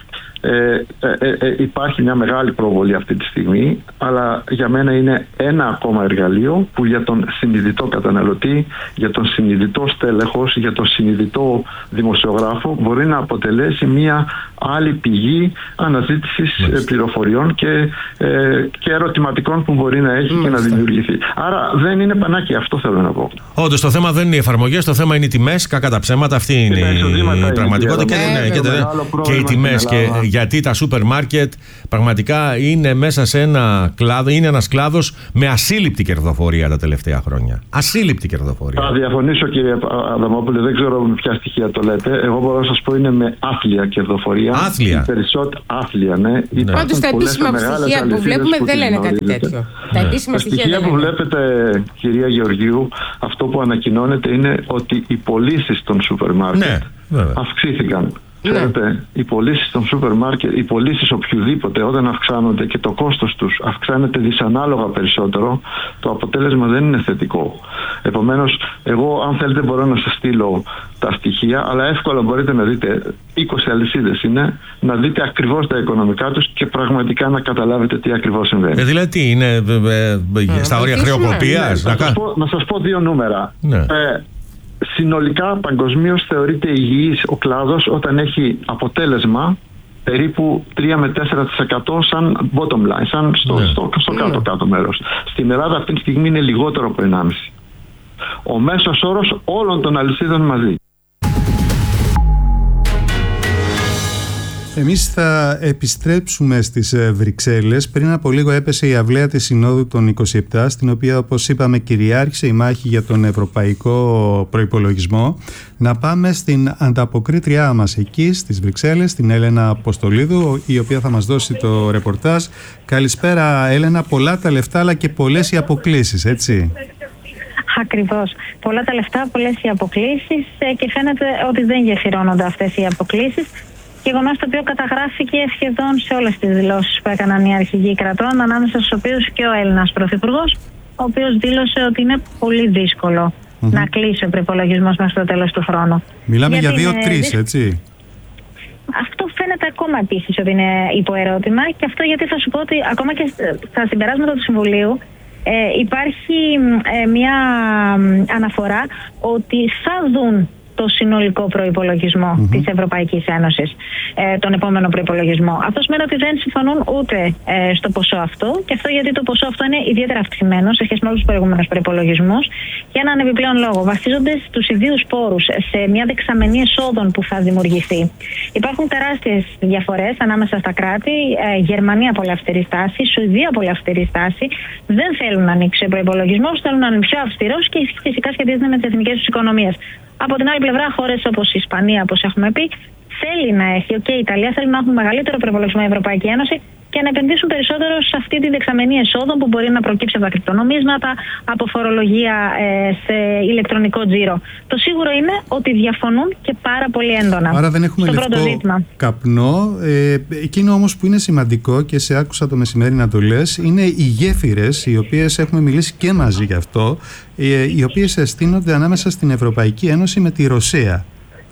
υπάρχει μια μεγάλη προβολή αυτή τη στιγμή, αλλά για μένα είναι ένα ακόμα εργαλείο που για τον συνειδητό καταναλωτή, για τον συνειδητό στέλεχος, για τον συνειδητό δημοσιογράφο μπορεί να αποτελέσει μια άλλη πηγή αναζήτησης πληροφοριών και ερωτηματικών που μπορεί να έχει και να δημιουργηθεί. Άρα δεν είναι πανάκια, αυτό θέλω να πω. Όντως το θέμα δεν είναι οι εφαρμογές, το θέμα είναι οι τιμές, κακά τα ψέματα, αυτή είναι η πραγματικότητα. Και οι τιμές, και γιατί τα σούπερ μάρκετ πραγματικά είναι μέσα σε ένα κλάδο, είναι ένας κλάδος με ασύλληπτη κερδοφορία τα τελευταία χρόνια. Ασύλληπτη κερδοφορία. Θα διαφωνήσω, κύριε Αδαμόπουλε, δεν ξέρω με ποια στοιχεία το λέτε. Εγώ μπορώ να σας πω είναι με άθλια κερδοφορία. Άθλια. Άθλια, ναι. Πάντως τα επίσημα στοιχεία που βλέπουμε δεν λένε κάτι τέτοιο. Τα επίσημα στοιχεία που βλέπετε, κυρία Γεωργίου, αυτό που ανακοινώνεται είναι ότι οι πωλήσεις των σούπερ μάρκετ αυξήθηκαν. Ξέρετε, οι πωλήσεις των σούπερ μάρκετ, οι πωλήσεις οποιοδήποτε, όταν αυξάνονται και το κόστος τους αυξάνεται δυσανάλογα περισσότερο, το αποτέλεσμα δεν είναι θετικό. Επομένως, εγώ αν θέλετε μπορώ να σας στείλω τα στοιχεία, αλλά εύκολα μπορείτε να δείτε, 20 αλυσίδες είναι, να δείτε ακριβώς τα οικονομικά τους και πραγματικά να καταλάβετε τι ακριβώς συμβαίνει. Δηλαδή τι είναι, στα όρια χρεοκοπίας? Να σας πω δύο νούμερα. Ναι. Συνολικά παγκοσμίως θεωρείται υγιής ο κλάδος όταν έχει αποτέλεσμα περίπου 3 με 4% σαν bottom line, σαν στο κάτω-κάτω μέρος. Στην Ελλάδα αυτή τη στιγμή είναι λιγότερο από 1,5. Ο μέσος όρος όλων των αλυσίδων μαζί. Εμείς θα επιστρέψουμε στις Βρυξέλλες. Πριν από λίγο έπεσε η αυλαία της Συνόδου των 27, στην οποία, όπως είπαμε, κυριάρχησε η μάχη για τον ευρωπαϊκό προϋπολογισμό. Να πάμε στην ανταποκρίτριά μας εκεί στις Βρυξέλλες, την Έλενα Αποστολίδου, η οποία θα μας δώσει το ρεπορτάζ. Καλησπέρα, Έλενα. Πολλά τα λεφτά, αλλά και πολλές οι αποκλίσεις, έτσι? Ακριβώς. Πολλά τα λεφτά, πολλές οι αποκλίσεις, και φαίνεται ότι δεν γεφυρώνονται αυτές οι αποκλίσεις. Γεγονός το οποίο καταγράφηκε σχεδόν σε όλες τις δηλώσεις που έκαναν οι αρχηγοί κρατών, ανάμεσα στους οποίους και ο Έλληνας Πρωθυπουργός, ο οποίος δήλωσε ότι είναι πολύ δύσκολο να κλείσει ο προϋπολογισμός μέχρι το τέλος του χρόνου. Μιλάμε για 2-3, έτσι? Αυτό φαίνεται ακόμα επίσης ότι είναι υποερώτημα, και αυτό γιατί θα σου πω ότι ακόμα και στα συμπεράσματα του Συμβουλίου υπάρχει μια αναφορά ότι θα δουν το συνολικό προϋπολογισμό της Ευρωπαϊκής Ένωσης, τον επόμενο προϋπολογισμό. Αυτό σημαίνει ότι δεν συμφωνούν ούτε στο ποσό αυτό, και αυτό γιατί το ποσό αυτό είναι ιδιαίτερα αυξημένο σε σχέση με όλους τους προηγούμενους προϋπολογισμούς, για έναν επιπλέον λόγο. Βασίζονται στους ιδίους πόρους, σε μια δεξαμενή εσόδων που θα δημιουργηθεί. Υπάρχουν τεράστιες διαφορές ανάμεσα στα κράτη. Γερμανία πολύ αυστηρή στάση, Σουηδία πολύ αυστηρή στάση. Δεν θέλουν να ανοίξει ο προϋπολογισμός, θέλουν να είναι πιο αυστηρός και φυσικά σχετίζεται με τις εθνικές τους οικονομίες. Από την άλλη πλευρά, χώρες όπως η Ισπανία, όπως έχουμε πει, θέλει να έχει, η Ιταλία θέλει να έχουν μεγαλύτερο προϋπολογισμό η Ευρωπαϊκή Ένωση και να επενδύσουν περισσότερο σε αυτή τη δεξαμενή εσόδων που μπορεί να προκύψει από τα κρυπτονομίσματα, από φορολογία σε ηλεκτρονικό τζίρο. Το σίγουρο είναι ότι διαφωνούν και πάρα πολύ έντονα. Άρα δεν έχουμε λευκό καπνό. Εκείνο όμως που είναι σημαντικό, και σε άκουσα το μεσημέρι να το λες, είναι οι γέφυρες, οι οποίες έχουμε μιλήσει και μαζί γι' αυτό, οι οποίες εστίνονται ανάμεσα στην Ευρωπαϊκή Ένωση με τη Ρωσία.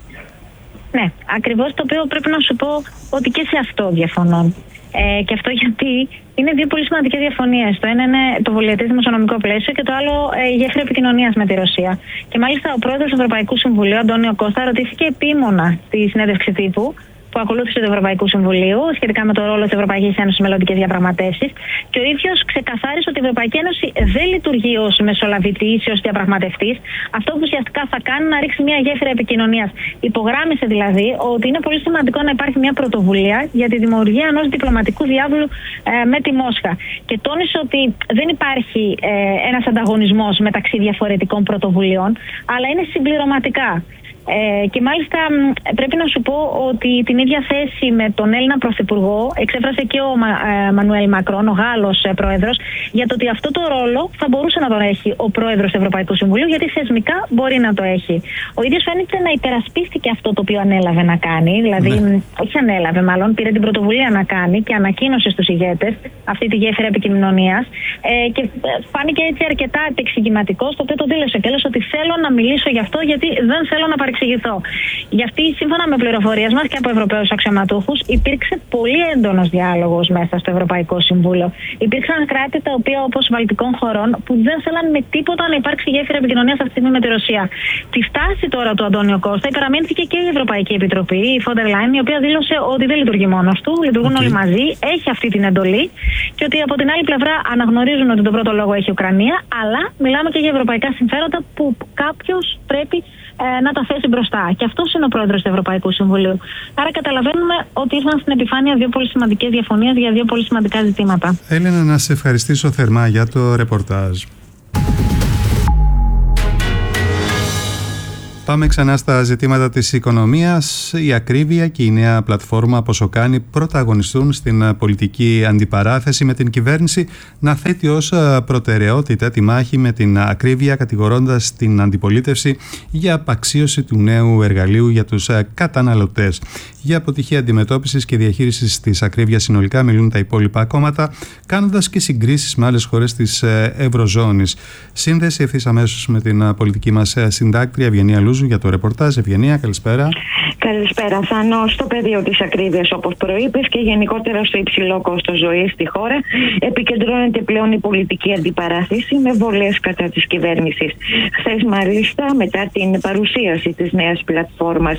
Ναι, ακριβώς, το οποίο πρέπει να σου πω ότι και σε αυτό διαφωνούν. Και αυτό γιατί είναι δύο πολύ σημαντικές διαφωνίες. Το ένα είναι το πολυετές δημοσιονομικό πλαίσιο και το άλλο η γέφυρα επικοινωνίας με τη Ρωσία. Και μάλιστα ο πρόεδρος του Ευρωπαϊκού Συμβουλίου, Αντώνιο Κώστα, ρωτήθηκε επίμονα στη συνέντευξη τύπου που ακολούθησε του Ευρωπαϊκού Συμβουλίου σχετικά με το ρόλο της Ευρωπαϊκής Ένωσης στις μελλοντικές διαπραγματεύσεις. Και ο ίδιος ξεκαθάρισε ότι η Ευρωπαϊκή Ένωση δεν λειτουργεί ως μεσολαβητής ή ως διαπραγματευτής. Αυτό που ουσιαστικά θα κάνει να ρίξει μια γέφυρα επικοινωνίας. Υπογράμμισε δηλαδή ότι είναι πολύ σημαντικό να υπάρχει μια πρωτοβουλία για τη δημιουργία ενός διπλωματικού διάβολου με τη Μόσχα. Και τόνισε ότι δεν υπάρχει ένας ανταγωνισμός μεταξύ διαφορετικών πρωτοβουλειών, αλλά είναι συμπληρωματικά. Και μάλιστα πρέπει να σου πω ότι την ίδια θέση με τον Έλληνα Πρωθυπουργό εξέφρασε και ο Μανουέλ Μακρόν, ο Γάλλος πρόεδρος, για το ότι αυτό το ρόλο θα μπορούσε να τον έχει ο πρόεδρος του Ευρωπαϊκού Συμβουλίου, γιατί θεσμικά μπορεί να το έχει. Ο ίδιος φαίνεται να υπερασπίστηκε αυτό το οποίο ανέλαβε να κάνει, δηλαδή όχι ανέλαβε μάλλον, πήρε την πρωτοβουλία να κάνει και ανακοίνωσε στους ηγέτες αυτή τη γέφυρα επικοινωνίας, και φάνηκε έτσι αρκετά επεξηγηματικό, στο οποίο το δήλωσε και έλεγε ότι θέλω να μιλήσω γι' αυτό, γιατί δεν θέλω να παρεξηγηθώ. Γι' αυτή, σύμφωνα με πληροφορίες μας και από Ευρωπαίους αξιωματούχους, υπήρξε πολύ έντονος διάλογος μέσα στο Ευρωπαϊκό Συμβούλιο. Υπήρξαν κράτη τα οποία, όπως Βαλτικών χωρών, που δεν θέλαν με τίποτα να υπάρξει γέφυρα επικοινωνίας αυτή τη στιγμή με τη Ρωσία. Τη στάση τώρα του Αντώνιο Κώστα υπεραμείνθηκε και η Ευρωπαϊκή Επιτροπή, η Φόντερ Λάιν, η οποία δήλωσε ότι δεν λειτουργεί μόνος του, λειτουργούν όλοι μαζί, έχει αυτή την εντολή και ότι από την άλλη πλευρά αναγνωρίζουν ότι τον πρώτο λόγο έχει η Ουκρανία, αλλά μιλάμε και για ευρωπαϊκά συμφέροντα που κάποιος πρέπει να τα θέσει μπροστά. Και αυτός είναι ο πρόεδρος του Ευρωπαϊκού Συμβουλίου. Άρα καταλαβαίνουμε ότι ήρθαν στην επιφάνεια δύο πολύ σημαντικές διαφωνίες για δύο πολύ σημαντικά ζητήματα. Έλενα, να σε ευχαριστήσω θερμά για το ρεπορτάζ. Πάμε ξανά στα ζητήματα της οικονομίας. Η ακρίβεια και η νέα πλατφόρμα Ποσοκάνη πρωταγωνιστούν στην πολιτική αντιπαράθεση, με την κυβέρνηση να θέτει ως προτεραιότητα τη μάχη με την ακρίβεια, κατηγορώντας την αντιπολίτευση για απαξίωση του νέου εργαλείου για τους καταναλωτές. Για αποτυχία αντιμετώπισης και διαχείρισης της ακρίβειας συνολικά μιλούν τα υπόλοιπα κόμματα, κάνοντας και συγκρίσεις με άλλες χώρες της Ευρωζώνης. Σύνδεση ευθύς αμέσως με την πολιτική μας συντάκτρια Ευγενία Λούζου για το ρεπορτάζ. Ευγενία, καλησπέρα. Καλησπέρα, Θάνο. Στο πεδίο της ακρίβειας, όπως προείπες, και γενικότερα στο υψηλό κόστος ζωής στη χώρα, επικεντρώνεται πλέον η πολιτική αντιπαράθεση με βολές κατά της κυβέρνησης. Χθες, μάλιστα, μετά την παρουσίαση της νέας πλατφόρμας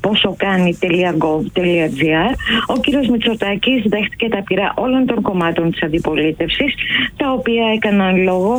posokani.gov.gr, ο κ. Μητσοτάκης δέχτηκε τα πειρά όλων των κομμάτων της αντιπολίτευσης, τα οποία έκαναν λόγο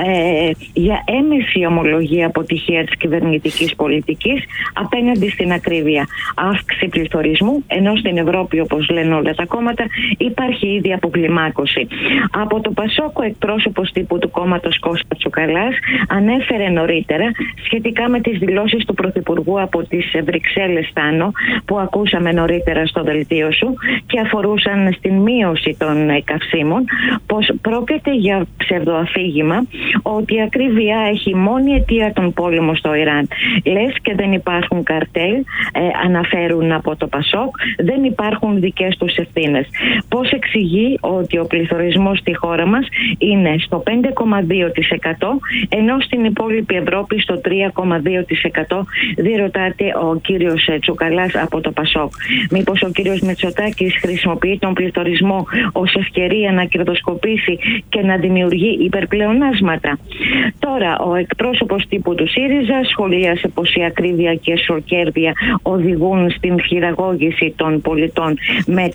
για έμεση ομολογία αποτυχία της κυβερνητικής πολιτικής απέναντι στην ακρίβεια. Αύξηση πληθωρισμού, ενώ στην Ευρώπη, όπως λένε όλα τα κόμματα, υπάρχει ήδη αποκλιμάκωση. Από το Πασόκ, ο εκπρόσωπος τύπου του κόμματος Κώστα Τσουκαλάς ανέφερε νωρίτερα σχετικά με τις δηλώσεις του Πρωθυπουργού από τις Βρυξέλλες, Θάνο, που ακούσαμε νωρίτερα στο δελτίο σου και αφορούσαν στην μείωση των καυσίμων, πως πρόκειται για ψευδοαφήγημα, ότι η ακρίβεια έχει μόνη αιτία τον πόλεμο στο Ιράν. Λες και δεν υπάρχουν καρτέλ, αναφέρουν από το Πασόκ, δεν υπάρχουν δικές τους ευθύνες. Πώς εξηγεί ότι ο πληθωρισμός στη χώρα μας είναι στο 5,2%, ενώ στην υπόλοιπη Ευρώπη στο 3,2%, διερωτάται ο κύριος Τσουκαλάς από το Πασόκ. Μήπως ο κύριος Μητσοτάκης χρησιμοποιεί τον πληθωρισμό ως ευκαιρία να κερδοσκοπήσει και να δημιουργεί υπερπλεονάσματα? Τώρα, ο εκπρόσωπος τύπου του ΣΥΡΙΖΑ σχολίασε πως η ακρίβεια και η εσωρκέρδεια οδηγούν στην χειραγώγηση των πολιτών με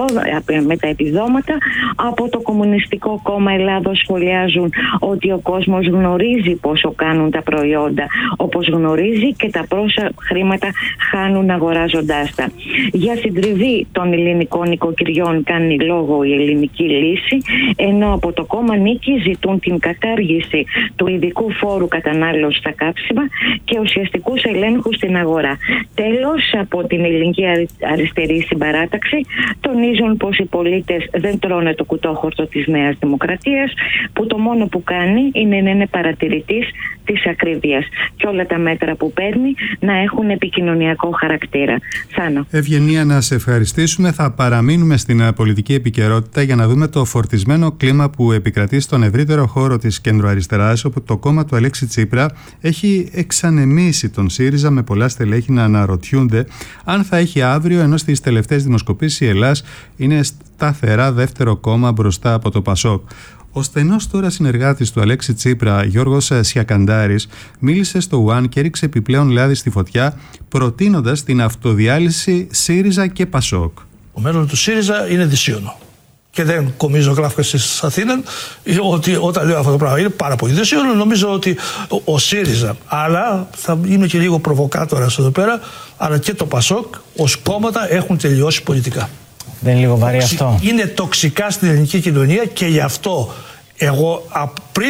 τα επιδόματα. Από το Κομμουνιστικό Κόμμα Ελλάδος σχολιάζουν ότι ο κόσμος γνωρίζει πόσο κάνουν τα προϊόντα, όπως γνωρίζει και τα πόσα χρήματα χάνουν αγοράζοντάς τα. Για συντριβή των ελληνικών οικοκυριών κάνει λόγο η ελληνική λύση, ενώ από το κόμμα Νίκη ζητούν την κατάργηση του ειδικού φόρου κατανάλωσης στα κάψιμα και ουσιαστικούς ελέγχους στην αγορά. Τέλος, από την ελληνική αριστερή συμπαράταξη τονίζουν πως οι πολίτες δεν τρώνε το κουτόχορτο της Νέας Δημοκρατίας, που το μόνο που κάνει είναι να είναι παρατηρητής της ακρίβειας και όλα τα μέτρα που παίρνει να έχουν επικοινωνιακό χαρακτήρα. Θάνο. Ευγενία, να σε ευχαριστήσουμε. Θα παραμείνουμε στην πολιτική επικαιρότητα για να δούμε το φορτισμένο κλίμα που επικρατεί στον ευρύτερο χώρο της κεντροαριστεράς, όπου το κόμμα του Αλέξη Τσίπρα έχει εξανεμίσει τον ΣΥΡΙΖΑ, με πολλά στελέχη να αναρωτιούνται αν θα έχει αύριο, ενώ στις τελευταίες δημοσκοπήσεις η Ελλάς είναι σταθερά δεύτερο κόμμα μπροστά από το Πασόκ. Ο στενός τώρα συνεργάτης του Αλέξη Τσίπρα, Γιώργος Σιακαντάρης, μίλησε στο One και έριξε επιπλέον λάδι στη φωτιά, προτείνοντας την αυτοδιάλυση ΣΥΡΙΖΑ και Πασόκ. Το μέλλον του ΣΥΡΙΖΑ είναι δυσίωνο. Και δεν κομίζω γράφω στις Αθήνες ότι όταν λέω αυτό το πράγμα είναι πάρα πολύ δυσίωνο. Νομίζω ότι ο ΣΥΡΙΖΑ, αλλά θα είμαι και λίγο προβοκάτορας εδώ πέρα, αλλά και το Πασόκ ως κόμματα έχουν τελειώσει πολιτικά. Δεν είναι λίγο βαρύ αυτό? Είναι τοξικά στην ελληνική κοινωνία και γι' αυτό εγώ πριν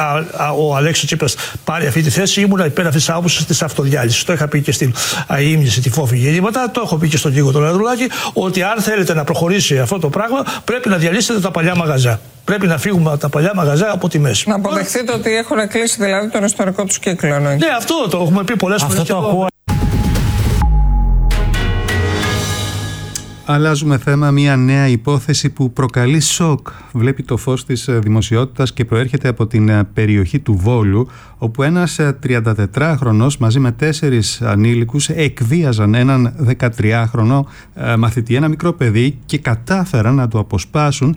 ο Αλέξης Τσίπρας πάρει αυτή τη θέση ήμουν υπέρ αυτής της άποψης της αυτοδιάλυσης. Το είχα πει και στην αείμνηση, τη φόφη γεννήματα, το έχω πει και στον Νίκο τον Ανδρουλάκη, ότι αν θέλετε να προχωρήσει αυτό το πράγμα πρέπει να διαλύσετε τα παλιά μαγαζιά. Πρέπει να φύγουμε από τα παλιά μαγαζιά από τη μέση. Να αποδεχτείτε ότι έχουν κλείσει δηλαδή τον ιστορικό τους κύκλο. Ναι, αυτό το έχουμε πει πολλές φορές. Αλλάζουμε θέμα. Μια νέα υπόθεση που προκαλεί σοκ βλέπει το φως της δημοσιότητας και προέρχεται από την περιοχή του Βόλου, όπου ένας 34χρονος μαζί με 4 ανήλικους εκβίαζαν έναν 13χρονο μαθητή, ένα μικρό παιδί, και κατάφεραν να του αποσπάσουν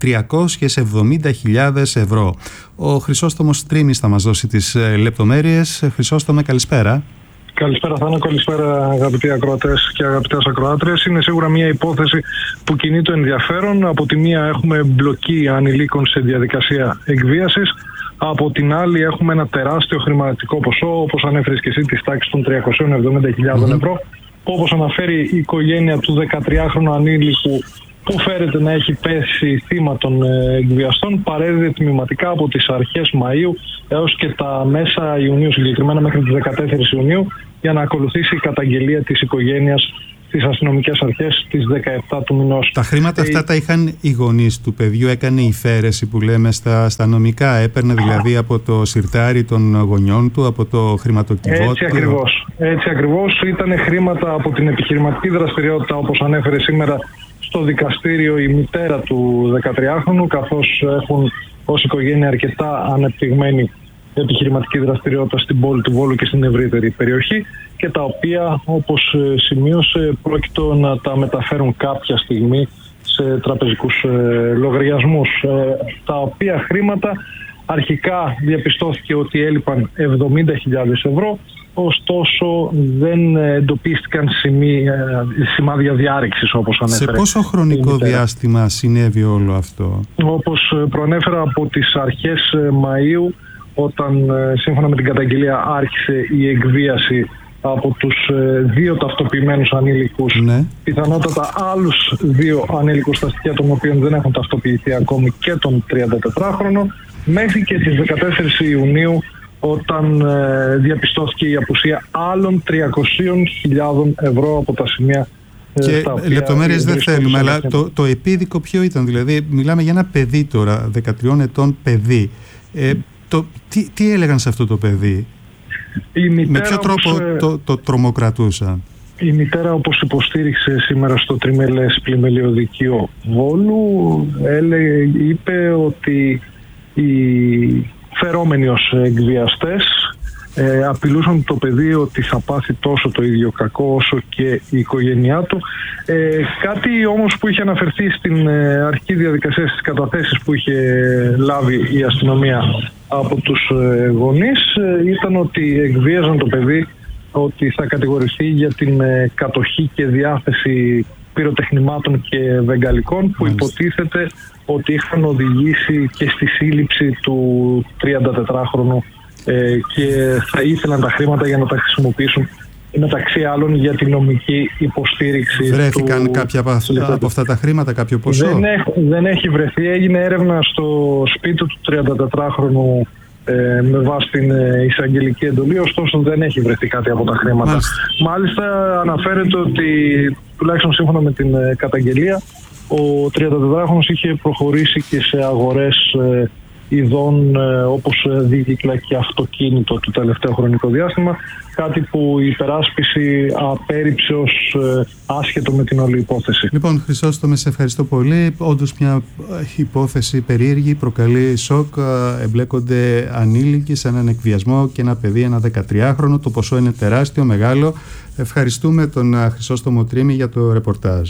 370.000 ευρώ. Ο Χρυσόστομος Τρίμης θα μας δώσει τις λεπτομέρειες. Χρυσόστομε, καλησπέρα. Καλησπέρα Θάνο, καλησπέρα αγαπητοί ακροατές και αγαπητές ακροάτριες. Είναι σίγουρα μια υπόθεση που κινεί το ενδιαφέρον. Από τη μία έχουμε μπλοκή ανηλίκων σε διαδικασία εκβίασης. Από την άλλη έχουμε ένα τεράστιο χρηματικό ποσό, όπως ανέφερες και εσύ, της τάξης των 370.000 ευρώ. Όπως αναφέρει η οικογένεια του 13χρονου ανήλικου που φέρεται να έχει πέσει θύμα των εκβιαστών, παρέδιδε τμηματικά από τις αρχές Μαΐου έως και τα μέσα Ιουνίου, συγκεκριμένα μέχρι τις 14 Ιουνίου, για να ακολουθήσει η καταγγελία της οικογένειας στις αστυνομικές αρχές τις 17 του μηνός. Τα χρήματα αυτά τα είχαν οι γονείς του παιδιού, έκανε υφαίρεση που λέμε στα νομικά, έπαιρνε δηλαδή από το σιρτάρι των γονιών του, από το χρηματοκιβώτιο. Έτσι ακριβώς, ήταν χρήματα από την επιχειρηματική δραστηριότητα, όπως ανέφερε σήμερα στο δικαστήριο η μητέρα του 13χρονου, καθώς έχουν ως οικογένεια αρκετά ανεπτυγμένη επιχειρηματική δραστηριότητα στην πόλη του Βόλου και στην ευρύτερη περιοχή, και τα οποία, όπως σημείωσε, πρόκειτο να τα μεταφέρουν κάποια στιγμή σε τραπεζικούς λογαριασμούς. Τα οποία χρήματα αρχικά διαπιστώθηκε ότι έλειπαν 70.000 ευρώ, ωστόσο δεν εντοπίστηκαν σημάδια διάρρηξης, όπως ανέφερε. Σε πόσο χρονικό διάστημα συνέβη όλο αυτό? Όπως προανέφερα, από τις αρχές Μαΐου, όταν σύμφωνα με την καταγγελία άρχισε η εκβίαση από τους 2 ταυτοποιημένους ανήλικους, πιθανότατα άλλους 2 ανήλικους στα στοιχεία των οποίων δεν έχουν ταυτοποιηθεί ακόμη, και τον 34χρονο, μέχρι και τις 14 Ιουνίου, όταν διαπιστώθηκε η απουσία άλλων 300.000 ευρώ από τα σημεία. Και λεπτομέρειες δεν θέλουμε, αλλά το επίδικο ποιο ήταν? Δηλαδή μιλάμε για ένα παιδί τώρα, 13 ετών παιδί. Τι έλεγαν σε αυτό το παιδί? Με ποιο τρόπο το τρομοκρατούσαν? Η μητέρα, όπως υποστήριξε σήμερα στο τριμελές πλημελιωδικείο Βόλου, είπε ότι οι φερόμενοι ως εκβιαστές απειλούσαν το παιδί ότι θα πάθει τόσο το ίδιο κακό όσο και η οικογένειά του. Κάτι όμως που είχε αναφερθεί στην αρχική διαδικασία, στις καταθέσεις που είχε λάβει η αστυνομία από τους γονείς, ήταν ότι εκβίαζαν το παιδί, ότι θα κατηγορηθεί για την κατοχή και διάθεση πυροτεχνημάτων και βεγγαλικών, που υποτίθεται ότι είχαν οδηγήσει και στη σύλληψη του 34χρονου και θα ήθελαν τα χρήματα για να τα χρησιμοποιήσουν, μεταξύ άλλων, για την νομική υποστήριξη. Βρέθηκαν κάποια από αυτά τα χρήματα, κάποιο ποσό? Δεν έχει βρεθεί. Έγινε έρευνα στο σπίτι του 34χρονου με βάση την εισαγγελική εντολή, ωστόσο δεν έχει βρεθεί κάτι από τα χρήματα. Μάλιστα αναφέρεται ότι, τουλάχιστον σύμφωνα με την καταγγελία, ο 34χρονος είχε προχωρήσει και σε αγορές ειδών όπως δίκυκλα και αυτοκίνητο το τελευταίο χρονικό διάστημα, κάτι που η υπεράσπιση απέρριψε ως άσχετο με την όλη υπόθεση. Λοιπόν, Χρυσόστομε, σε ευχαριστώ πολύ. Όντως μια υπόθεση περίεργη, προκαλεί σοκ. Εμπλέκονται ανήλικοι σε έναν εκβιασμό και ένα παιδί, ένα 13χρονο. Το ποσό είναι τεράστιο, μεγάλο. Ευχαριστούμε τον Χρυσόστομο Τρίμη για το ρεπορτάζ.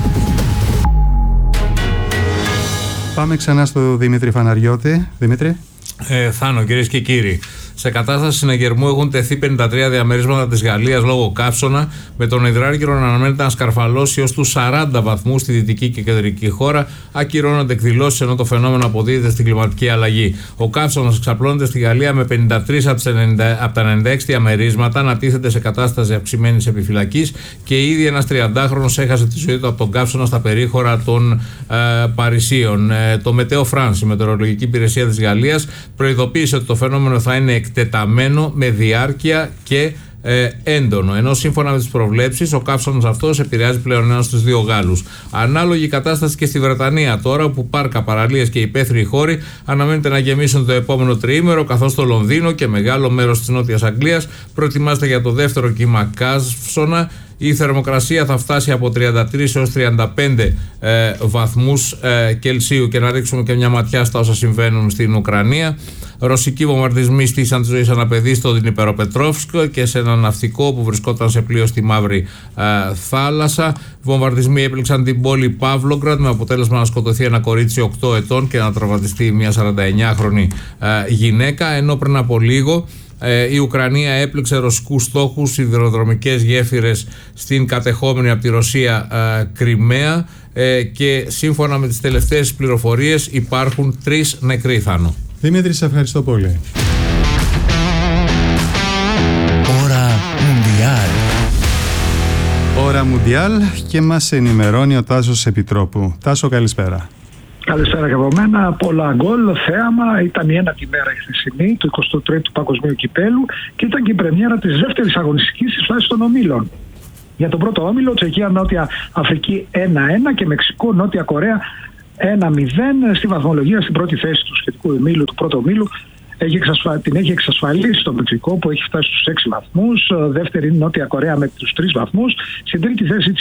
Πάμε ξανά στο Δημήτρη Φαναριώτη. Δημήτρη. Θάνο, κυρίες και κύριοι. Σε κατάσταση συναγερμού έχουν τεθεί 53 διαμερίσματα της Γαλλίας λόγω καύσωνα, με τον υδράργυρο να αναμένεται να σκαρφαλώσει ως τους 40 βαθμούς στη δυτική και κεντρική χώρα. Ακυρώνονται εκδηλώσεις, ενώ το φαινόμενο αποδίδεται στην κλιματική αλλαγή. Ο καύσωνας εξαπλώνεται στη Γαλλία με 53 από τα 96 διαμερίσματα να τίθεται σε κατάσταση αυξημένης επιφυλακής, και ήδη ένας 30χρονος έχασε τη ζωή του από τον καύσωνα στα περίχωρα των Παρισίων. Το Μετέο Φρανς, η μετεωρολογική υπηρεσία της Γαλλίας, προειδοποίησε ότι το φαινόμενο θα είναι εκτεταμένο, με διάρκεια και έντονο. Ενώ σύμφωνα με τις προβλέψεις, ο καύσωνας αυτός επηρεάζει πλέον ένας στους 2 Γάλλους. Ανάλογη κατάσταση και στη Βρετανία τώρα, όπου πάρκα, παραλίες και υπαίθριοι χώροι αναμένεται να γεμίσουν το επόμενο τριήμερο, καθώς το Λονδίνο και μεγάλο μέρος της Νότιας Αγγλίας προετοιμάζεται για το δεύτερο κύμα καύσωνα, Η θερμοκρασία θα φτάσει από 33 έως 35 βαθμούς Κελσίου. Και να ρίξουμε και μια ματιά στα όσα συμβαίνουν στην Ουκρανία. Ρωσικοί βομβαρδισμοί στήσαν τη ζωή σε ένα παιδί στο Δνιπεροπετρόφσκ και σε ένα ναυτικό που βρισκόταν σε πλοίο στη Μαύρη Θάλασσα. Βομβαρδισμοί έπληξαν την πόλη Παύλογκραντ με αποτέλεσμα να σκοτωθεί ένα κορίτσι 8 ετών και να τραυματιστεί μια 49χρονη γυναίκα. Ενώ πριν από λίγο η Ουκρανία έπληξε ρωσικούς στόχους, σιδηροδρομικές γέφυρες στην κατεχόμενη από τη Ρωσία Κριμαία και σύμφωνα με τις τελευταίες πληροφορίες υπάρχουν 3 νεκροί, Θάνο. Δημήτρη, σε ευχαριστώ πολύ. Ώρα Μουντιάλ. Ώρα Μουντιάλ και μας ενημερώνει ο Τάσος Επιτρόπου. Τάσο, καλησπέρα. Καλησπέρα και από μένα. Πολλά γκολ, θέαμα. Ήταν η ένατη μέρα η χθεσινή του 23ου Παγκοσμίου Κυπέλου και ήταν και η πρεμιέρα της δεύτερης αγωνιστικής της φάσης των ομίλων. Για τον πρώτο όμιλο, Τσεχία Νότια Αφρική 1-1 και Μεξικό Νότια Κορέα 1-0. Στη βαθμολογία, στην πρώτη θέση του σχετικού ομίλου, του πρώτου ομίλου, την έχει εξασφαλίσει το Μεξικό που έχει φτάσει στους 6 βαθμούς. Δεύτερη είναι η Νότια Κορέα με τους 3 βαθμούς. Στην τρίτη θέση